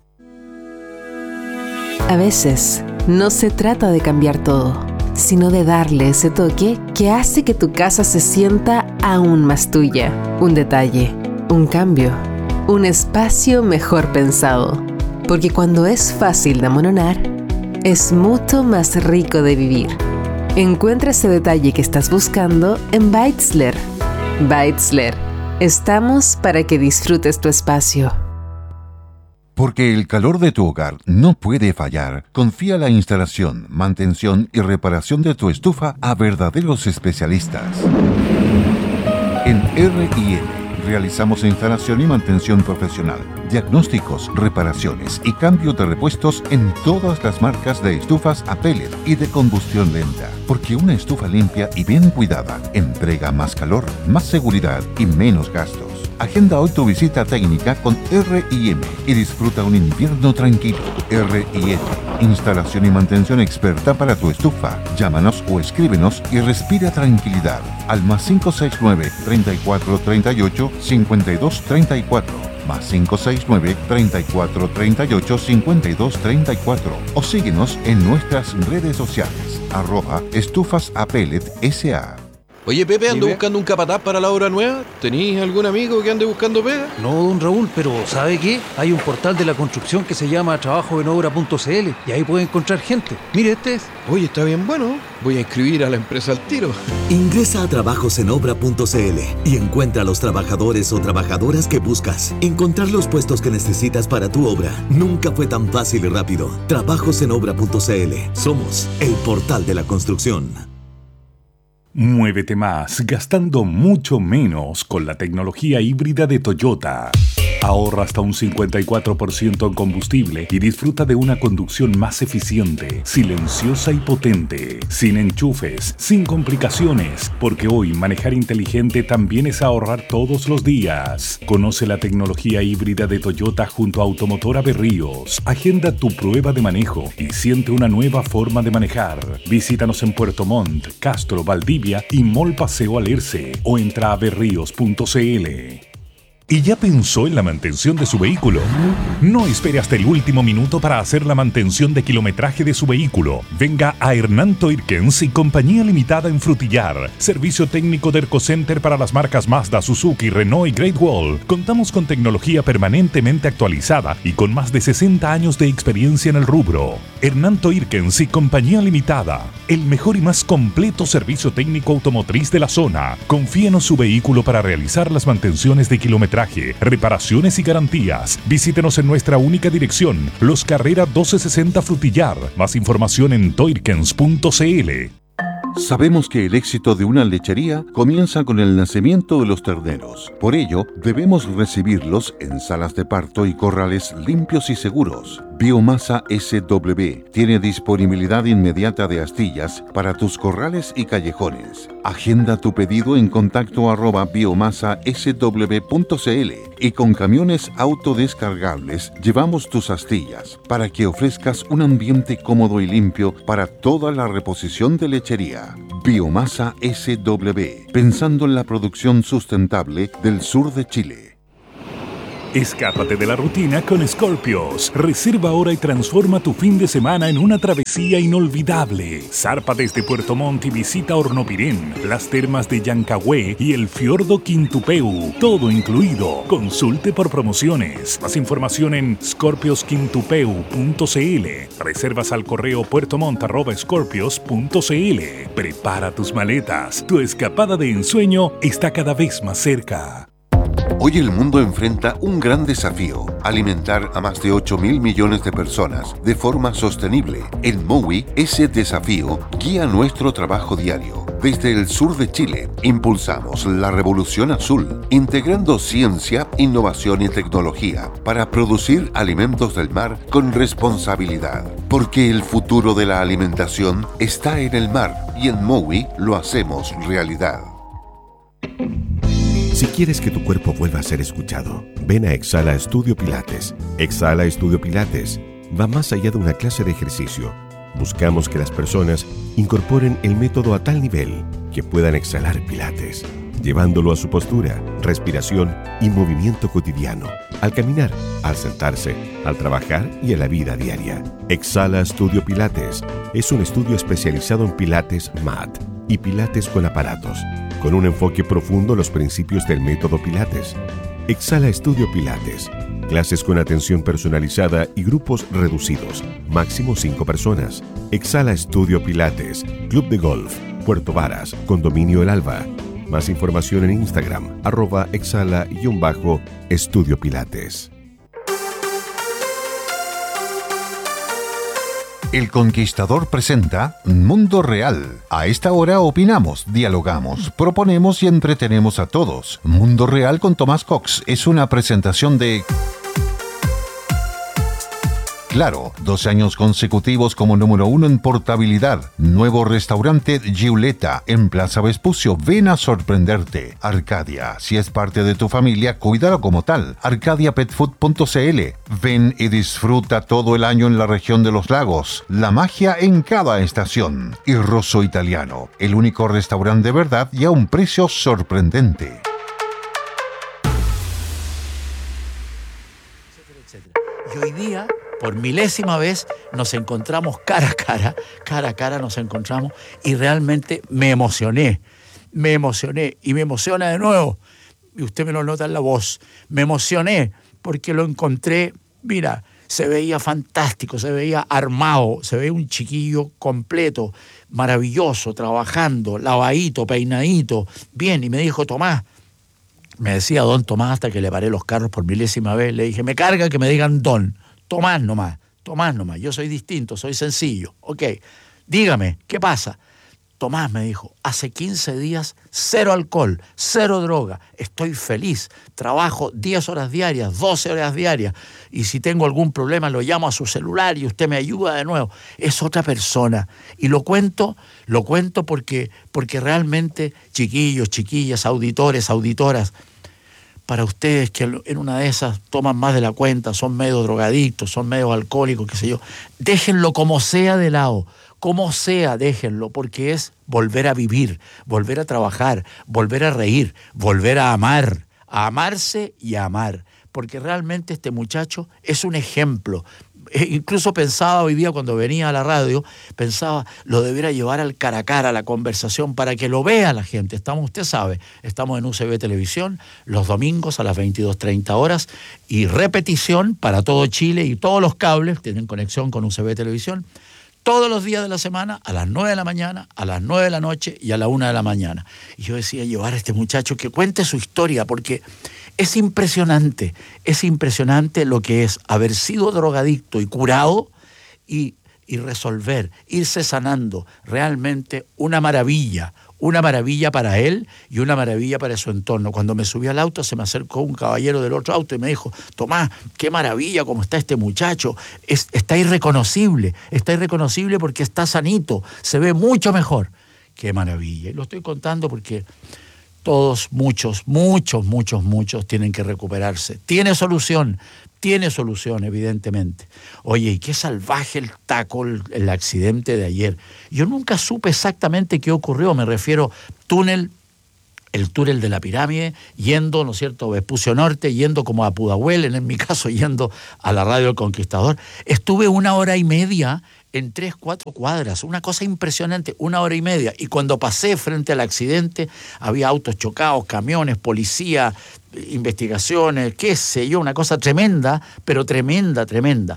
A veces, no se trata de cambiar todo, sino de darle ese toque que hace que tu casa se sienta aún más tuya. Un detalle, un cambio, un espacio mejor pensado. Porque cuando es fácil de amononar, es mucho más rico de vivir. Encuentra ese detalle que estás buscando en Beitzler. Beitzler. Estamos para que disfrutes tu espacio. Porque el calor de tu hogar no puede fallar, confía la instalación, mantención y reparación de tu estufa a verdaderos especialistas. En R y N realizamos instalación y mantención profesional, diagnósticos, reparaciones y cambio de repuestos en todas las marcas de estufas a pellet y de combustión lenta. Porque una estufa limpia y bien cuidada entrega más calor, más seguridad y menos gastos. Agenda hoy tu visita técnica con R y M y disfruta un invierno tranquilo. R y M, instalación y mantención experta para tu estufa. Llámanos o escríbenos y respira tranquilidad al más cinco seis nueve, treinta y cuatro, treinta y ocho, cincuenta y dos, treinta y cuatro, más cinco seis nueve, treinta y cuatro, treinta y ocho, cincuenta y dos, treinta y cuatro o síguenos en nuestras redes sociales arroba estufas a pellet S A. Oye, Pepe, ando buscando un capataz para la obra nueva. ¿Tenís algún amigo que ande buscando pega? No, don Raúl, pero ¿sabe qué? Hay un portal de la construcción que se llama trabajo en obra punto c l y ahí puede encontrar gente. Mire, este es. Oye, está bien bueno. Voy a inscribir a la empresa al tiro. Ingresa a trabajos en obra punto c l y encuentra a los trabajadores o trabajadoras que buscas. Encontrar los puestos que necesitas para tu obra nunca fue tan fácil y rápido. trabajos en obra punto c l. Somos el portal de la construcción. Muévete más, gastando mucho menos con la tecnología híbrida de Toyota. Ahorra hasta un cincuenta y cuatro por ciento en combustible y disfruta de una conducción más eficiente, silenciosa y potente, sin enchufes, sin complicaciones, porque hoy manejar inteligente también es ahorrar todos los días. Conoce la tecnología híbrida de Toyota junto a Automotora Berríos. Agenda tu prueba de manejo y siente una nueva forma de manejar. Visítanos en Puerto Montt, Castro, Valdivia y Mall Paseo Alerce o entra a berríos punto c l. ¿Y ya pensó en la mantención de su vehículo? No espere hasta el último minuto para hacer la mantención de kilometraje de su vehículo. Venga a Hernán Toirkens y Compañía Limitada en Frutillar. Servicio técnico de Ercocenter para las marcas Mazda, Suzuki, Renault y Great Wall. Contamos con tecnología permanentemente actualizada y con más de sesenta años de experiencia en el rubro. Hernán Toirkens y Compañía Limitada. El mejor y más completo servicio técnico automotriz de la zona. Confíenos su vehículo para realizar las mantenciones de kilometraje, reparaciones y garantías. Visítenos en nuestra única dirección, Los Carrera doce sesenta Frutillar. Más información en toirkens punto c l. Sabemos que el éxito de una lechería comienza con el nacimiento de los terneros. Por ello, debemos recibirlos en salas de parto y corrales limpios y seguros. Biomasa S W tiene disponibilidad inmediata de astillas para tus corrales y callejones. Agenda tu pedido en contacto arroba biomasa s w punto c l y con camiones autodescargables llevamos tus astillas para que ofrezcas un ambiente cómodo y limpio para toda la reposición de lechería. Biomasa S W, pensando en la producción sustentable del sur de Chile. Escápate de la rutina con Scorpios. Reserva ahora y transforma tu fin de semana en una travesía inolvidable. Zarpa desde Puerto Montt y visita Hornopirén, las termas de Yancagüe y el fiordo Quintupeu. Todo incluido. Consulte por promociones. Más información en scorpios quintupeu punto c l. Reservas al correo puertomont arroba scorpios punto c l. Prepara tus maletas. Tu escapada de ensueño está cada vez más cerca. Hoy el mundo enfrenta un gran desafío: alimentar a más de ocho mil millones de personas de forma sostenible. En Mowi, ese desafío guía nuestro trabajo diario. Desde el sur de Chile, impulsamos la revolución azul, integrando ciencia, innovación y tecnología para producir alimentos del mar con responsabilidad. Porque el futuro de la alimentación está en el mar y en Mowi lo hacemos realidad. Si quieres que tu cuerpo vuelva a ser escuchado, ven a Exhala Estudio Pilates. Exhala Estudio Pilates va más allá de una clase de ejercicio. Buscamos que las personas incorporen el método a tal nivel que puedan exhalar Pilates, llevándolo a su postura, respiración y movimiento cotidiano, al caminar, al sentarse, al trabajar y a la vida diaria. Exhala Estudio Pilates es un estudio especializado en Pilates Mat y Pilates con aparatos, con un enfoque profundo en los principios del método Pilates. Exhala Estudio Pilates. Clases con atención personalizada y grupos reducidos. Máximo cinco personas. Exhala Estudio Pilates. Club de Golf. Puerto Varas. Condominio El Alba. Más información en Instagram. Arroba exhala-estudio Pilates. El Conquistador presenta Mundo Real. A esta hora opinamos, dialogamos, proponemos y entretenemos a todos. Mundo Real con Tomás Cox es una presentación de... Claro, doce años consecutivos como número uno en portabilidad. Nuevo restaurante Giuleta en Plaza Vespucio. Ven a sorprenderte. Arcadia, si es parte de tu familia, cuídalo como tal. arcadia pet food punto c l. Ven y disfruta todo el año en la región de los lagos. La magia en cada estación. Y Rosso Italiano, el único restaurante de verdad y a un precio sorprendente. Y hoy día, por milésima vez, nos encontramos cara a cara, cara a cara nos encontramos y realmente me emocioné, me emocioné y me emociona de nuevo, y usted me lo nota en la voz, me emocioné porque lo encontré, mira, se veía fantástico, se veía armado, se veía un chiquillo completo, maravilloso, trabajando, lavadito, peinadito, bien, y me dijo, Tomás, me decía don Tomás hasta que le paré los carros por milésima vez, le dije, me carga que me digan don, Tomás nomás, Tomás nomás, yo soy distinto, soy sencillo, ok, dígame, ¿qué pasa? Tomás me dijo, hace quince días, cero alcohol, cero droga, estoy feliz, trabajo diez horas diarias, doce horas diarias, y si tengo algún problema lo llamo a su celular y usted me ayuda de nuevo, es otra persona, y lo cuento, lo cuento porque, porque realmente, chiquillos, chiquillas, auditores, auditoras, para ustedes que en una de esas toman más de la cuenta, son medio drogadictos, son medio alcohólicos, qué sé yo, déjenlo como sea de lado, como sea, déjenlo, porque es volver a vivir, volver a trabajar, volver a reír, volver a amar, a amarse y a amar, porque realmente este muchacho es un ejemplo. Eh, incluso pensaba hoy día cuando venía a la radio, pensaba, lo debiera llevar al cara a cara, a la conversación, para que lo vea la gente. Estamos, usted sabe, estamos en U C B Televisión, los domingos a las veintidós treinta horas, y repetición para todo Chile y todos los cables tienen conexión con U C B Televisión, todos los días de la semana, a las nueve de la mañana, a las nueve de la noche y a la una de la mañana. Y yo decía, llevar a este muchacho que cuente su historia, porque es impresionante, es impresionante lo que es haber sido drogadicto y curado y, y resolver, irse sanando. Realmente una maravilla, una maravilla para él y una maravilla para su entorno. Cuando me subí al auto se me acercó un caballero del otro auto y me dijo, Tomás, qué maravilla cómo está este muchacho, es, está irreconocible, está irreconocible porque está sanito, se ve mucho mejor. Qué maravilla. Y lo estoy contando porque todos, muchos, muchos, muchos, muchos tienen que recuperarse. Tiene solución, tiene solución, evidentemente. Oye, y qué salvaje el taco, el, el accidente de ayer. Yo nunca supe exactamente qué ocurrió, me refiero túnel el túnel de la pirámide, yendo, ¿no es cierto?, a Vespucio Norte, yendo como a Pudahuel, en mi caso yendo a la Radio El Conquistador. Estuve una hora y media en tres, cuatro cuadras, una cosa impresionante, una hora y media. Y cuando pasé frente al accidente, había autos chocados, camiones, policía, investigaciones, qué sé yo, una cosa tremenda, pero tremenda, tremenda.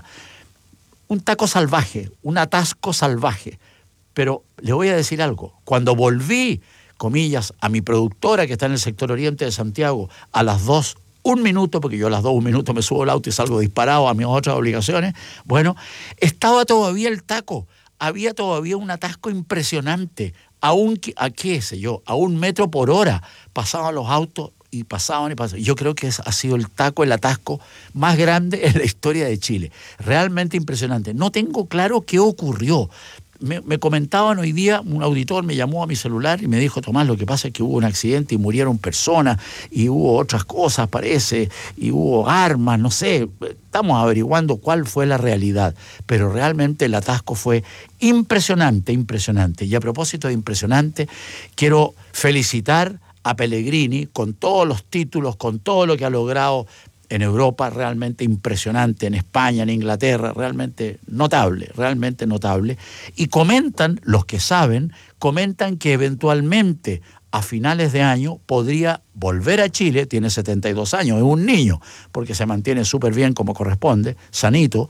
Un taco salvaje, un atasco salvaje. Pero le voy a decir algo, cuando volví, comillas, a mi productora que está en el sector oriente de Santiago, a las dos, un minuto, porque yo a las dos, un minuto me subo al auto y salgo disparado a mis otras obligaciones, bueno, estaba todavía el taco, había todavía un atasco impresionante, a un, a qué sé yo, a un metro por hora pasaban los autos y pasaban y pasaban. Yo creo que es, ha sido el taco, el atasco más grande en la historia de Chile, realmente impresionante. No tengo claro qué ocurrió. Me, me comentaban hoy día, un auditor me llamó a mi celular y me dijo: Tomás, lo que pasa es que hubo un accidente y murieron personas y hubo otras cosas, parece, y hubo armas, no sé, estamos averiguando cuál fue la realidad, pero realmente el atasco fue impresionante, impresionante. Y a propósito de impresionante, quiero felicitar a Pellegrini con todos los títulos, con todo lo que ha logrado en Europa, realmente impresionante, en España, en Inglaterra, realmente notable, realmente notable. Y comentan, los que saben, comentan que eventualmente a finales de año podría volver a Chile, tiene setenta y dos años, es un niño, porque se mantiene súper bien como corresponde, sanito,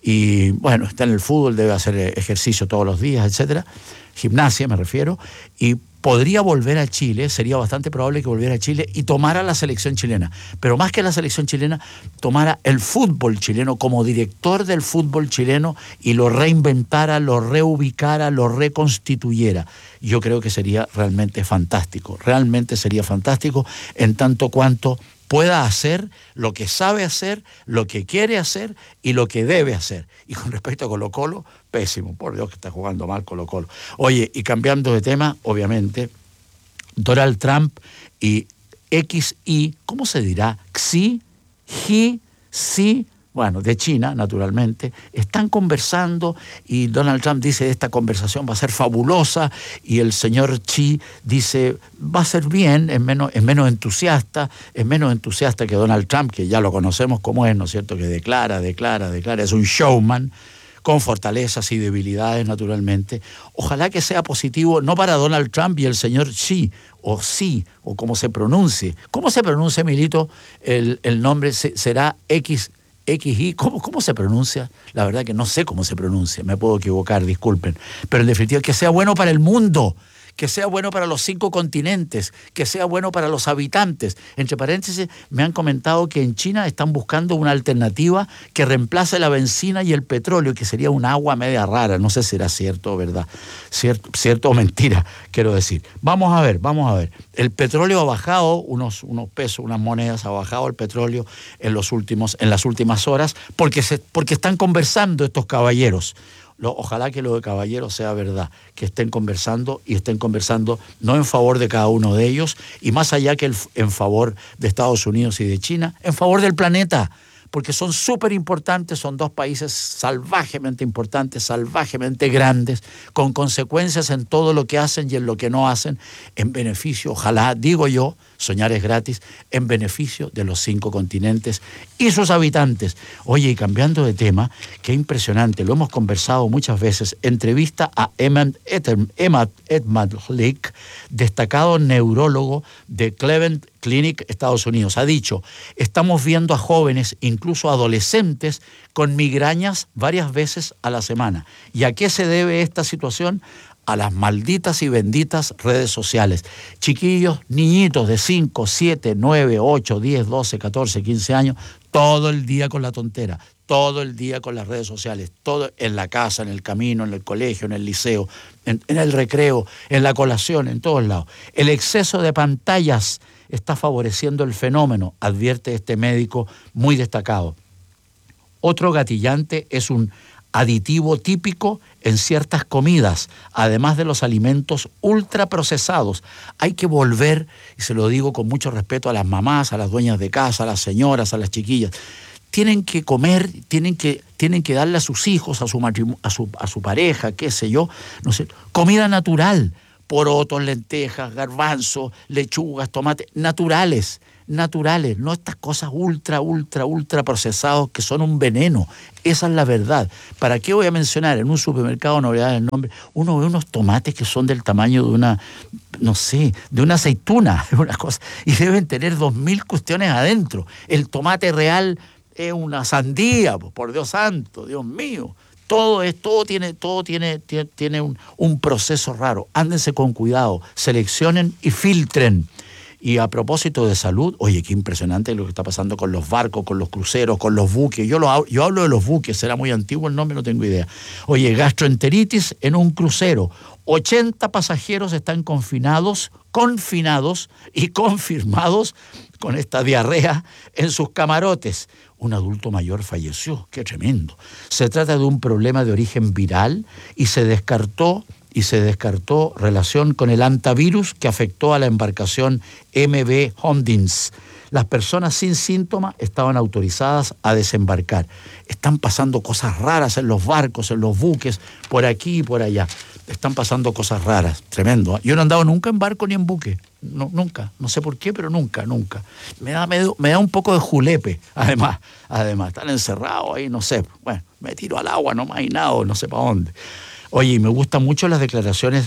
y bueno, está en el fútbol, debe hacer ejercicio todos los días, etcétera, gimnasia me refiero, y podría volver a Chile, sería bastante probable que volviera a Chile y tomara la selección chilena. Pero más que la selección chilena, tomara el fútbol chileno como director del fútbol chileno y lo reinventara, lo reubicara, lo reconstituyera. Yo creo que sería realmente fantástico, realmente sería fantástico en tanto cuanto pueda hacer lo que sabe hacer, lo que quiere hacer y lo que debe hacer. Y con respecto a Colo-Colo, pésimo, por Dios que está jugando mal Colo-Colo. Oye, y cambiando de tema, obviamente, Donald Trump y X I, ¿cómo se dirá? Xi, Xi, Xi, bueno, de China, naturalmente, están conversando y Donald Trump dice: esta conversación va a ser fabulosa, y el señor Xi dice: va a ser bien, es menos, es menos entusiasta, es menos entusiasta que Donald Trump, que ya lo conocemos como es, ¿no es cierto?, que declara, declara, declara, es un showman, con fortalezas y debilidades, naturalmente. Ojalá que sea positivo, no para Donald Trump y el señor Xi, o Xi, o como se pronuncie. ¿Cómo se pronuncia, Milito, el, el nombre? ¿Será X? X I, ¿cómo, ¿cómo se pronuncia? La verdad que no sé cómo se pronuncia, me puedo equivocar, disculpen. Pero en definitiva, que sea bueno para el mundo, que sea bueno para los cinco continentes, que sea bueno para los habitantes. Entre paréntesis, me han comentado que en China están buscando una alternativa que reemplace la benzina y el petróleo, que sería un agua media rara. No sé si será cierto o verdad, cierto, cierto o mentira, quiero decir. Vamos a ver, vamos a ver. El petróleo ha bajado, unos, unos pesos, unas monedas, ha bajado el petróleo en, los últimos, en las últimas horas, porque, se, porque están conversando estos caballeros. Lo, ojalá que lo de caballeros sea verdad, que estén conversando y estén conversando no en favor de cada uno de ellos, y más allá que el, en favor de Estados Unidos y de China, en favor del planeta, porque son súper importantes, son dos países salvajemente importantes, salvajemente grandes, con consecuencias en todo lo que hacen y en lo que no hacen, en beneficio, ojalá, digo yo, soñar es gratis, en beneficio de los cinco continentes y sus habitantes. Oye, y cambiando de tema, qué impresionante, lo hemos conversado muchas veces, entrevista a Emmet Edmadlick, destacado neurólogo de Cleveland Clinic, Estados Unidos. Ha dicho: estamos viendo a jóvenes, incluso adolescentes, con migrañas varias veces a la semana. ¿Y a qué se debe esta situación? A las malditas y benditas redes sociales. Chiquillos, niñitos de cinco, siete, nueve, ocho, diez, doce, catorce, quince años, todo el día con la tontera, todo el día con las redes sociales, todo en la casa, en el camino, en el colegio, en el liceo, en, en el recreo, en la colación, en todos lados. El exceso de pantallas está favoreciendo el fenómeno, advierte este médico muy destacado. Otro gatillante es un aditivo típico en ciertas comidas, además de los alimentos ultraprocesados. Hay que volver, y se lo digo con mucho respeto a las mamás, a las dueñas de casa, a las señoras, a las chiquillas, tienen que comer, tienen que, tienen que darle a sus hijos, a su, matrimonio, a su, a su pareja, qué sé yo, no sé, comida natural. porotos, lentejas, garbanzos, lechugas, tomates, naturales, naturales, no estas cosas ultra, ultra, ultra procesados que son un veneno. Esa es la verdad. ¿Para qué voy a mencionar? En un supermercado, no voy a dar el nombre, uno ve unos tomates que son del tamaño de una, no sé, de una aceituna, una cosa, y deben tener dos mil cuestiones adentro. El tomate real es una sandía, por Dios santo, Dios mío. Todo es, todo tiene, todo tiene, tiene, tiene un, un proceso raro. Ándense con cuidado, seleccionen y filtren. Y a propósito de salud, oye, qué impresionante lo que está pasando con los barcos, con los cruceros, con los buques. Yo, lo, yo hablo de los buques, será muy antiguo el nombre, no tengo idea. Oye, gastroenteritis en un crucero. ochenta pasajeros están confinados, confinados y confirmados con esta diarrea en sus camarotes. Un adulto mayor falleció, qué tremendo. Se trata de un problema de origen viral y se descartó y se descartó relación con el antivirus que afectó a la embarcación M V Holdings. Las personas sin síntomas estaban autorizadas a desembarcar. Están pasando cosas raras en los barcos, en los buques, por aquí y por allá. Están pasando cosas raras, tremendo. Yo no he andado nunca en barco ni en buque, no, nunca, no sé por qué, pero nunca, nunca. Me da, me, me da un poco de julepe, además, además, están encerrados ahí, no sé, bueno, me tiro al agua, no más y nada, no sé para dónde. Oye, y me gustan mucho las declaraciones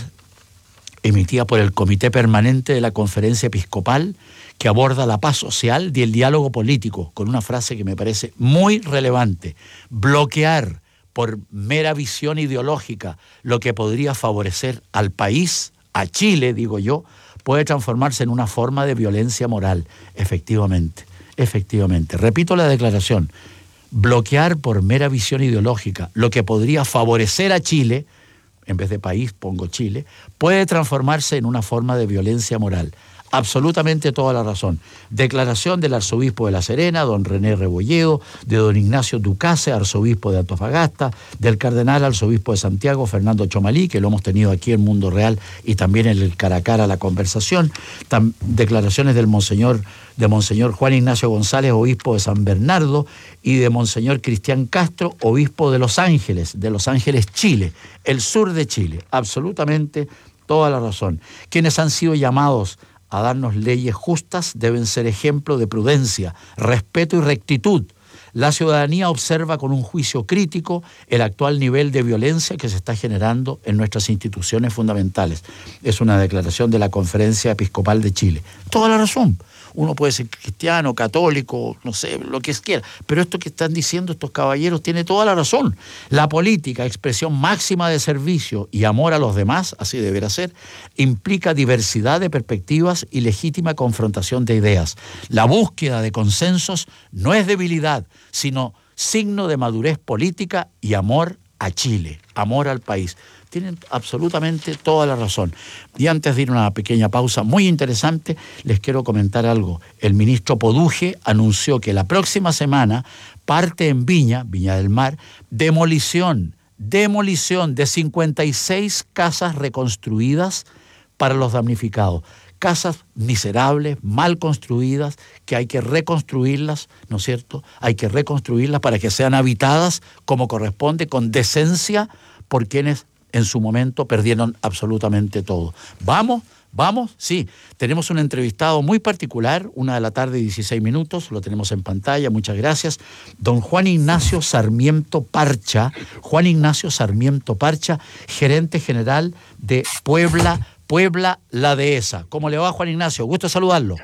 emitidas por el Comité Permanente de la Conferencia Episcopal, que aborda la paz social y el diálogo político, con una frase que me parece muy relevante: bloquear por mera visión ideológica lo que podría favorecer al país, a Chile, digo yo, puede transformarse en una forma de violencia moral. Efectivamente, efectivamente. Repito la declaración: bloquear por mera visión ideológica lo que podría favorecer a Chile, en vez de país pongo Chile, puede transformarse en una forma de violencia moral. Absolutamente toda la razón. Declaración del arzobispo de La Serena, don René Rebolledo, de don Ignacio Ducase, arzobispo de Antofagasta, del cardenal arzobispo de Santiago, Fernando Chomalí, que lo hemos tenido aquí en Mundo Real y también en el cara a cara la conversación. Tam- declaraciones del monseñor, de monseñor Juan Ignacio González, obispo de San Bernardo, y de monseñor Cristian Castro, obispo de Los Ángeles, de Los Ángeles, Chile, el sur de Chile. Absolutamente toda la razón. Quienes han sido llamados a darnos leyes justas deben ser ejemplo de prudencia, respeto y rectitud. La ciudadanía observa con un juicio crítico el actual nivel de violencia que se está generando en nuestras instituciones fundamentales. Es una declaración de la Conferencia Episcopal de Chile. Toda la razón. Uno puede ser cristiano, católico, no sé, lo que quiera, pero esto que están diciendo estos caballeros tiene toda la razón. La política, expresión máxima de servicio y amor a los demás, así deberá ser, implica diversidad de perspectivas y legítima confrontación de ideas. La búsqueda de consensos no es debilidad, sino signo de madurez política y amor a Chile, amor al país. Tienen absolutamente toda la razón. Y antes de ir a una pequeña pausa muy interesante, les quiero comentar algo. El ministro Poduje anunció que la próxima semana parte en Viña, Viña del Mar, demolición, demolición de cincuenta y seis casas reconstruidas para los damnificados. Casas miserables, mal construidas, que hay que reconstruirlas, ¿no es cierto? Hay que reconstruirlas para que sean habitadas como corresponde, con decencia, por quienes en su momento perdieron absolutamente todo. ¿Vamos? ¿Vamos? Sí. Tenemos un entrevistado muy particular, una de la tarde, dieciséis minutos, lo tenemos en pantalla, muchas gracias. Don Juan Ignacio Sarmiento Parcha, Juan Ignacio Sarmiento Parcha, gerente general de Puebla, Puebla La Dehesa. ¿Cómo le va, Juan Ignacio? Gusto saludarlo.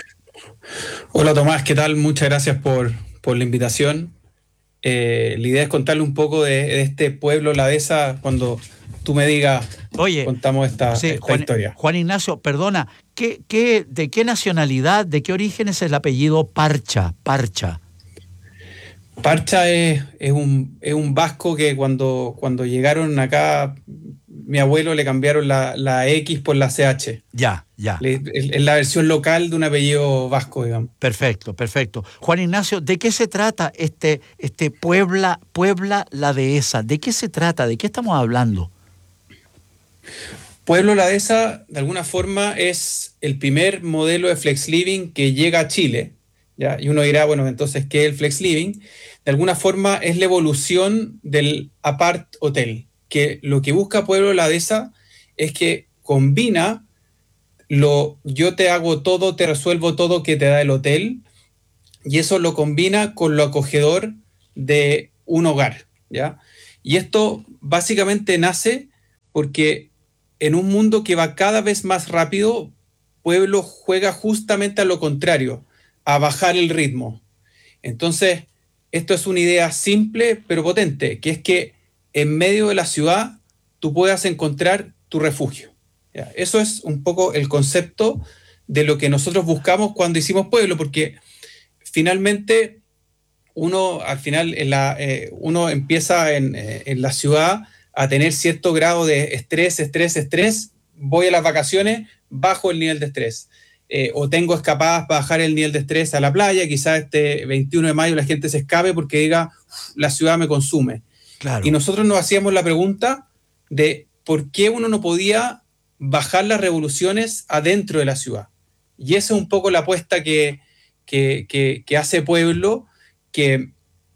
Hola, Tomás, ¿qué tal? Muchas gracias por, por la invitación. Eh, la idea es contarle un poco de, de este pueblo La Dehesa cuando tú me digas, oye, contamos esta, sí, esta Juan, historia. Juan Ignacio, perdona, ¿qué, qué, ¿de qué nacionalidad, de qué origen es el apellido Parcha? Parcha. Parcha es, es, un, es un vasco que cuando, cuando llegaron acá, mi abuelo le cambiaron la, la X por la C H. Ya, ya. Le, es, es la versión local de un apellido vasco, digamos. Perfecto, perfecto. Juan Ignacio, ¿de qué se trata este, este Puebla, Puebla La Dehesa? ¿De qué se trata? ¿De qué estamos hablando? Pueblo La Dehesa, de alguna forma, es el primer modelo de Flex Living que llega a Chile, ¿ya? Y uno dirá, bueno, entonces, ¿qué es el Flex Living? De alguna forma es la evolución del apart hotel, que lo que busca Pueblo La Dehesa es que combina lo yo te hago todo, te resuelvo todo que te da el hotel, y eso lo combina con lo acogedor de un hogar, ¿ya? Y esto básicamente nace porque en un mundo que va cada vez más rápido, Pueblo juega justamente a lo contrario, a bajar el ritmo. Entonces, esto es una idea simple pero potente, que es que en medio de la ciudad tú puedas encontrar tu refugio. ¿Ya? Eso es un poco el concepto de lo que nosotros buscamos cuando hicimos Pueblo, porque finalmente uno al final en la, eh, uno empieza en, eh, en la ciudad a tener cierto grado de estrés, estrés, estrés, voy a las vacaciones, bajo el nivel de estrés. Eh, o tengo escapadas para bajar el nivel de estrés a la playa, quizás este veintiuno de mayo la gente se escape porque diga, la ciudad me consume. Claro. Y nosotros nos hacíamos la pregunta de por qué uno no podía bajar las revoluciones adentro de la ciudad. Y esa es un poco la apuesta que, que, que, que hace Pueblo, que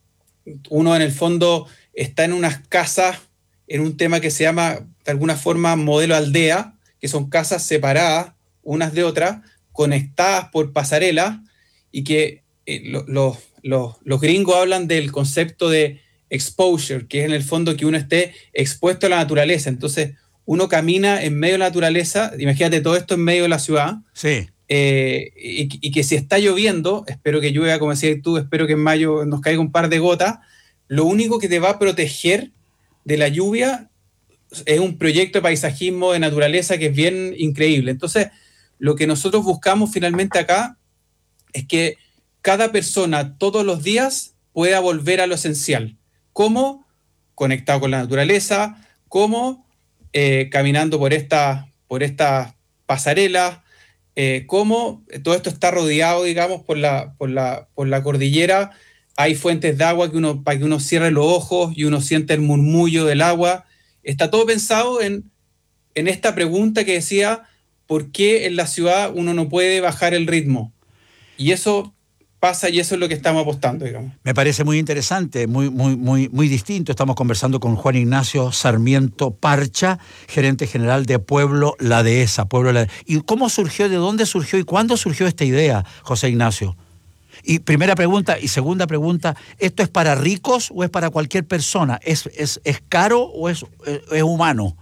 uno en el fondo está en unas casas, en un tema que se llama de alguna forma modelo aldea, que son casas separadas unas de otras, conectadas por pasarelas, y que eh, lo, lo, lo, los gringos hablan del concepto de exposure, que es en el fondo que uno esté expuesto a la naturaleza. Entonces uno camina en medio de la naturaleza, imagínate todo esto en medio de la ciudad, sí. eh, y, y que si está lloviendo, espero que llueva, como decías tú, espero que en mayo nos caiga un par de gotas, lo único que te va a proteger de la lluvia es un proyecto de paisajismo de naturaleza que es bien increíble. Entonces, lo que nosotros buscamos finalmente acá es que cada persona todos los días pueda volver a lo esencial. ¿Cómo? Conectado con la naturaleza, ¿cómo? Eh, caminando por esta, por esta pasarela, eh, ¿cómo? Todo esto está rodeado, digamos, por la, por la, por la cordillera. Hay fuentes de agua que uno, para que uno cierre los ojos y uno siente el murmullo del agua. Está todo pensado en, en esta pregunta que decía, ¿por qué en la ciudad uno no puede bajar el ritmo? Y eso pasa y eso es lo que estamos apostando, digamos. Me parece muy interesante, muy, muy, muy, muy distinto. Estamos conversando con Juan Ignacio Sarmiento Parcha, gerente general de Pueblo La Dehesa. Pueblo La... ¿Y cómo surgió, de dónde surgió y cuándo surgió esta idea, José Ignacio? Y primera pregunta, y segunda pregunta, ¿esto es para ricos o es para cualquier persona? ¿Es, es, es caro o es, es, es humano?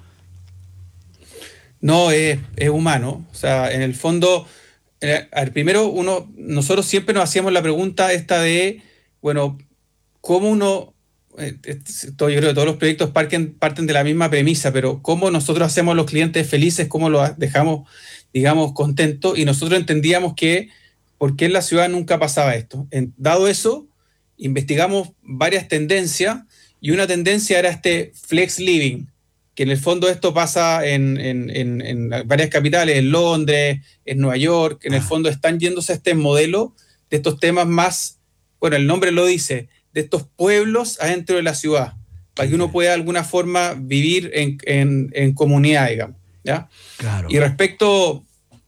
No, es, es humano. O sea, en el fondo, eh, al primero, uno, nosotros siempre nos hacíamos la pregunta esta de, bueno, ¿cómo uno, eh, todo, yo creo que todos los proyectos parten, parten de la misma premisa, pero ¿cómo nosotros hacemos a los clientes felices? ¿Cómo los dejamos, digamos, contentos? Y nosotros entendíamos que ¿por qué en la ciudad nunca pasaba esto? En, dado eso, investigamos varias tendencias y una tendencia era este flex living, que en el fondo esto pasa en, en, en, en varias capitales, en Londres, en Nueva York, en el fondo están yéndose a este modelo de estos temas más, bueno, el nombre lo dice, de estos pueblos adentro de la ciudad, para que uno pueda de alguna forma vivir en, en, en comunidad, digamos, ¿ya? Claro. Y respecto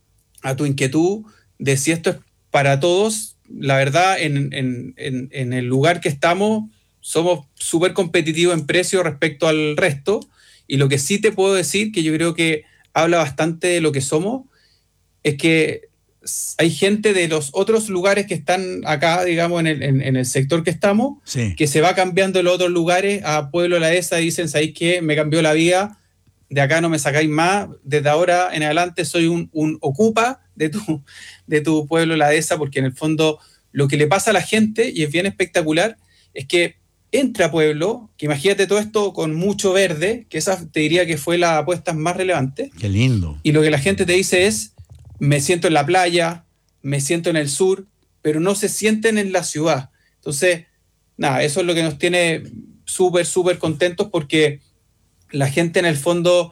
a tu inquietud de si esto es para todos, la verdad, en, en, en, en el lugar que estamos, somos súper competitivos en precio respecto al resto, y lo que sí te puedo decir, que yo creo que habla bastante de lo que somos, es que hay gente de los otros lugares que están acá, digamos, en el, en, en el sector que estamos, sí. que se va cambiando de los otros lugares a Pueblo La Dehesa y dicen, ¿sabéis qué? Me cambió la vida, de acá no me sacáis más, desde ahora en adelante soy un, un ocupa de tu, de tu Pueblo La Dehesa, porque en el fondo lo que le pasa a la gente, y es bien espectacular, es que entra a Pueblo, que imagínate todo esto con mucho verde, que esa te diría que fue la apuesta más relevante. Qué lindo. Y lo que la gente te dice es, me siento en la playa, me siento en el sur, pero no se sienten en la ciudad. Entonces, nada, eso es lo que nos tiene súper, súper contentos, porque la gente en el fondo,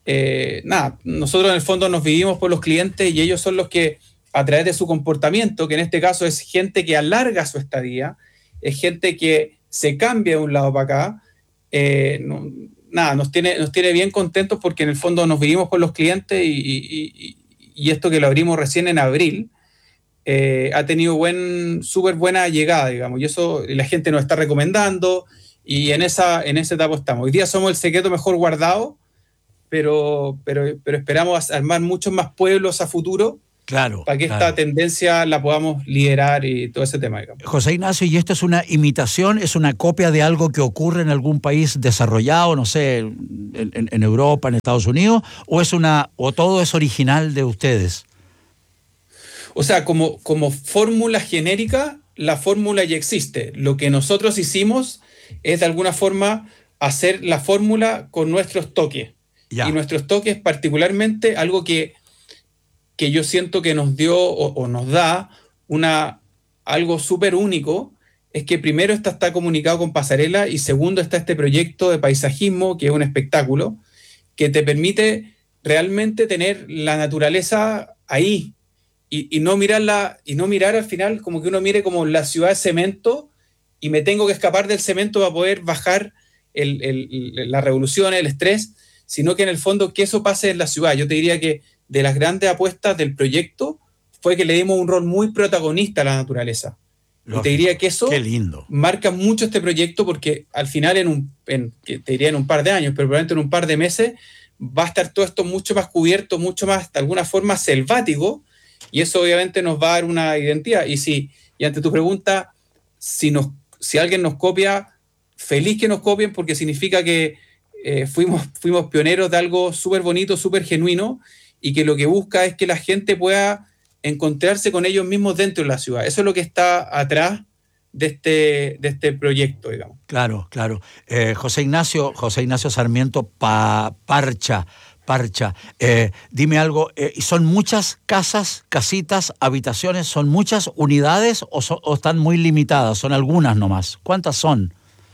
eh, nada, nosotros en el fondo nos vivimos por los clientes y ellos son los que, a través de su comportamiento, que en este caso es gente que alarga su estadía, es gente que se cambia de un lado para acá, eh, no, nada, nos tiene, nos tiene bien contentos, porque en el fondo nos vivimos por los clientes, y, y, y esto que lo abrimos recién en abril, eh, ha tenido buen, súper buena llegada, digamos, y eso la gente nos está recomendando, y en esa, en esa etapa estamos. Hoy día somos el secreto mejor guardado pero, pero, pero esperamos armar muchos más pueblos a futuro. Claro. Para que claro. esta tendencia la podamos liderar y todo ese tema, digamos. José Ignacio, ¿y esto es una imitación, es una copia de algo que ocurre en algún país desarrollado, no sé, en, en, en Europa, en Estados Unidos, o es una, o todo es original de ustedes? O sea, como, como fórmula genérica, la fórmula ya existe. Lo que nosotros hicimos es de alguna forma hacer la fórmula con nuestros toques. Ya. Y nuestros toques particularmente algo que que yo siento que nos dio o, o nos da una, algo súper único, es que primero esta está comunicado con pasarela y segundo está este proyecto de paisajismo, que es un espectáculo, que te permite realmente tener la naturaleza ahí y, y, no mirarla, y no mirar al final como que uno mire como la ciudad de cemento y me tengo que escapar del cemento para poder bajar el, el, la revolución, el estrés, sino que en el fondo que eso pase en la ciudad. Yo te diría que de las grandes apuestas del proyecto fue que le dimos un rol muy protagonista a la naturaleza. Lógico. Y te diría que eso Qué lindo. marca mucho este proyecto porque al final, en un, en, te diría en un par de años, pero probablemente en un par de meses, va a estar todo esto mucho más cubierto, mucho más, de alguna forma, selvático, y eso obviamente nos va a dar una identidad. Y, si, y ante tu pregunta, si, nos, si alguien nos copia, feliz que nos copien porque significa que eh, fuimos, fuimos pioneros de algo súper bonito, súper genuino, y que lo que busca es que la gente pueda encontrarse con ellos mismos dentro de la ciudad. Eso es lo que está atrás de este, de este proyecto, digamos. Claro, claro. Eh, José Ignacio, José Ignacio Sarmiento pa, Parcha, Parcha, eh, dime algo, eh, ¿son muchas casas, casitas, habitaciones, son muchas unidades o, so, o están muy limitadas? Son algunas nomás. ¿Cuántas son?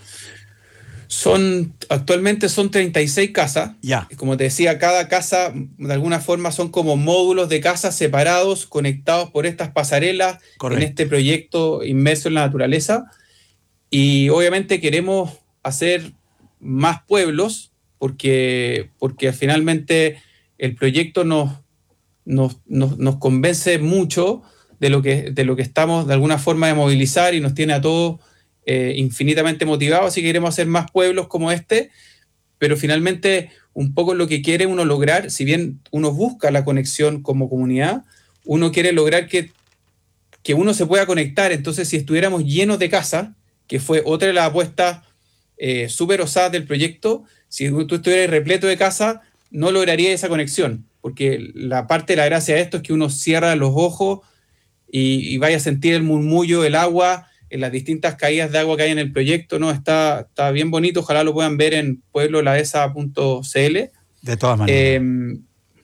Son, actualmente son treinta y seis casas. Ya. Como te decía, cada casa, de alguna forma, son como módulos de casas separados, conectados por estas pasarelas. Correcto. En este proyecto inmerso en la naturaleza. Y obviamente queremos hacer más pueblos, porque, porque finalmente el proyecto nos, nos, nos, nos convence mucho de lo, que, de lo que estamos de alguna forma de movilizar y nos tiene a todos Eh, infinitamente motivados, así que queremos hacer más pueblos como este, pero finalmente un poco lo que quiere uno lograr, si bien uno busca la conexión como comunidad, uno quiere lograr que, que uno se pueda conectar. Entonces, si estuviéramos llenos de casas, que fue otra de las apuestas eh, súper osadas del proyecto, si tú estuvieras repleto de casas, no lograría esa conexión, porque la parte de la gracia de esto es que uno cierra los ojos y, y vaya a sentir el murmullo del agua en las distintas caídas de agua que hay en el proyecto, ¿no? Está, está bien bonito, ojalá lo puedan ver en pueblo ladesa punto c l. De todas maneras. Eh,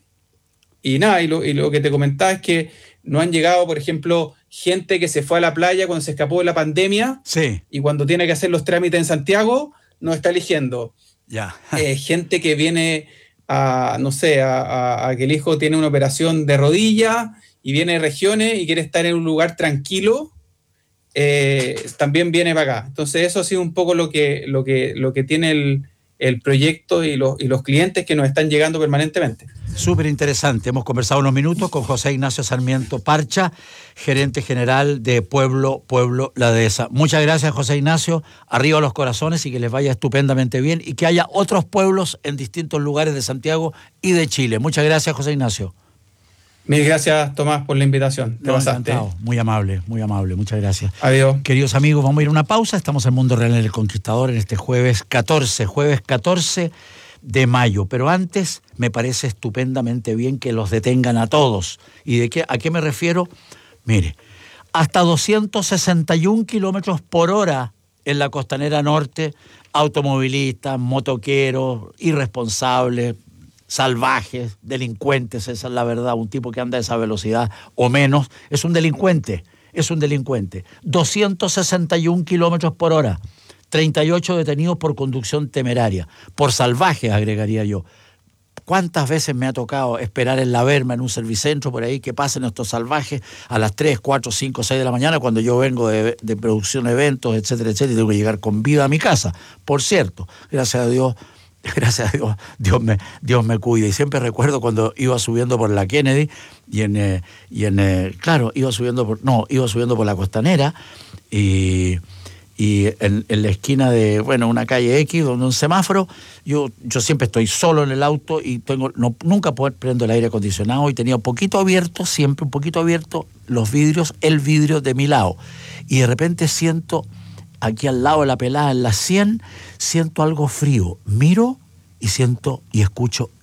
y nada, y lo, y lo que te comentaba es que no han llegado, por ejemplo, gente que se fue a la playa cuando se escapó de la pandemia, sí. Y cuando tiene que hacer los trámites en Santiago, no está eligiendo. Ya. eh, gente que viene a, no sé, a, a, a que el hijo tiene una operación de rodilla y viene de regiones y quiere estar en un lugar tranquilo, Eh, también viene para acá. Entonces eso ha sido un poco lo que, lo que, lo que tiene el, el proyecto y los, y los clientes que nos están llegando permanentemente. Súper interesante. Hemos conversado unos minutos con José Ignacio Sarmiento Parcha, gerente general de Pueblo, Pueblo La Dehesa. Muchas gracias, José Ignacio. Arriba los corazones y que les vaya estupendamente bien y que haya otros pueblos en distintos lugares de Santiago y de Chile. Muchas gracias, José Ignacio. Mil gracias, Tomás, por la invitación. Te no, pasaste. Encantado. Muy amable, muy amable. Muchas gracias. Adiós. Queridos amigos, vamos a ir a una pausa. Estamos en Mundo Real en El Conquistador en este jueves catorce, jueves catorce de mayo. Pero antes, me parece estupendamente bien que los detengan a todos. ¿Y de qué, a qué me refiero? Mire, hasta doscientos sesenta y un kilómetros por hora en la costanera norte, automovilistas, motoqueros, irresponsables, salvajes, delincuentes, esa es la verdad. Un tipo que anda a esa velocidad o menos es un delincuente, es un delincuente. doscientos sesenta y un kilómetros por hora, treinta y ocho detenidos por conducción temeraria, por salvajes, agregaría yo. ¿Cuántas veces me ha tocado esperar en la Berma, en un servicentro por ahí, que pasen estos salvajes a las tres, cuatro, cinco, seis de la mañana cuando yo vengo de, de producción, eventos, etcétera, etcétera, y tengo que llegar con vida a mi casa? Por cierto, gracias a Dios, Gracias a Dios, Dios me, Dios me cuida. Y siempre recuerdo cuando iba subiendo por la Kennedy y en, eh, y en eh, claro, iba subiendo por, no, iba subiendo por la Costanera y, y en, en la esquina de, bueno, una calle X, donde un semáforo, yo, yo siempre estoy solo en el auto y tengo, no, nunca puedo prendo el aire acondicionado y tenía un poquito abierto, siempre un poquito abierto los vidrios, el vidrio de mi lado. Y de repente siento, aquí al lado de la pelada, en la sien, siento algo frío. Miro y siento y escucho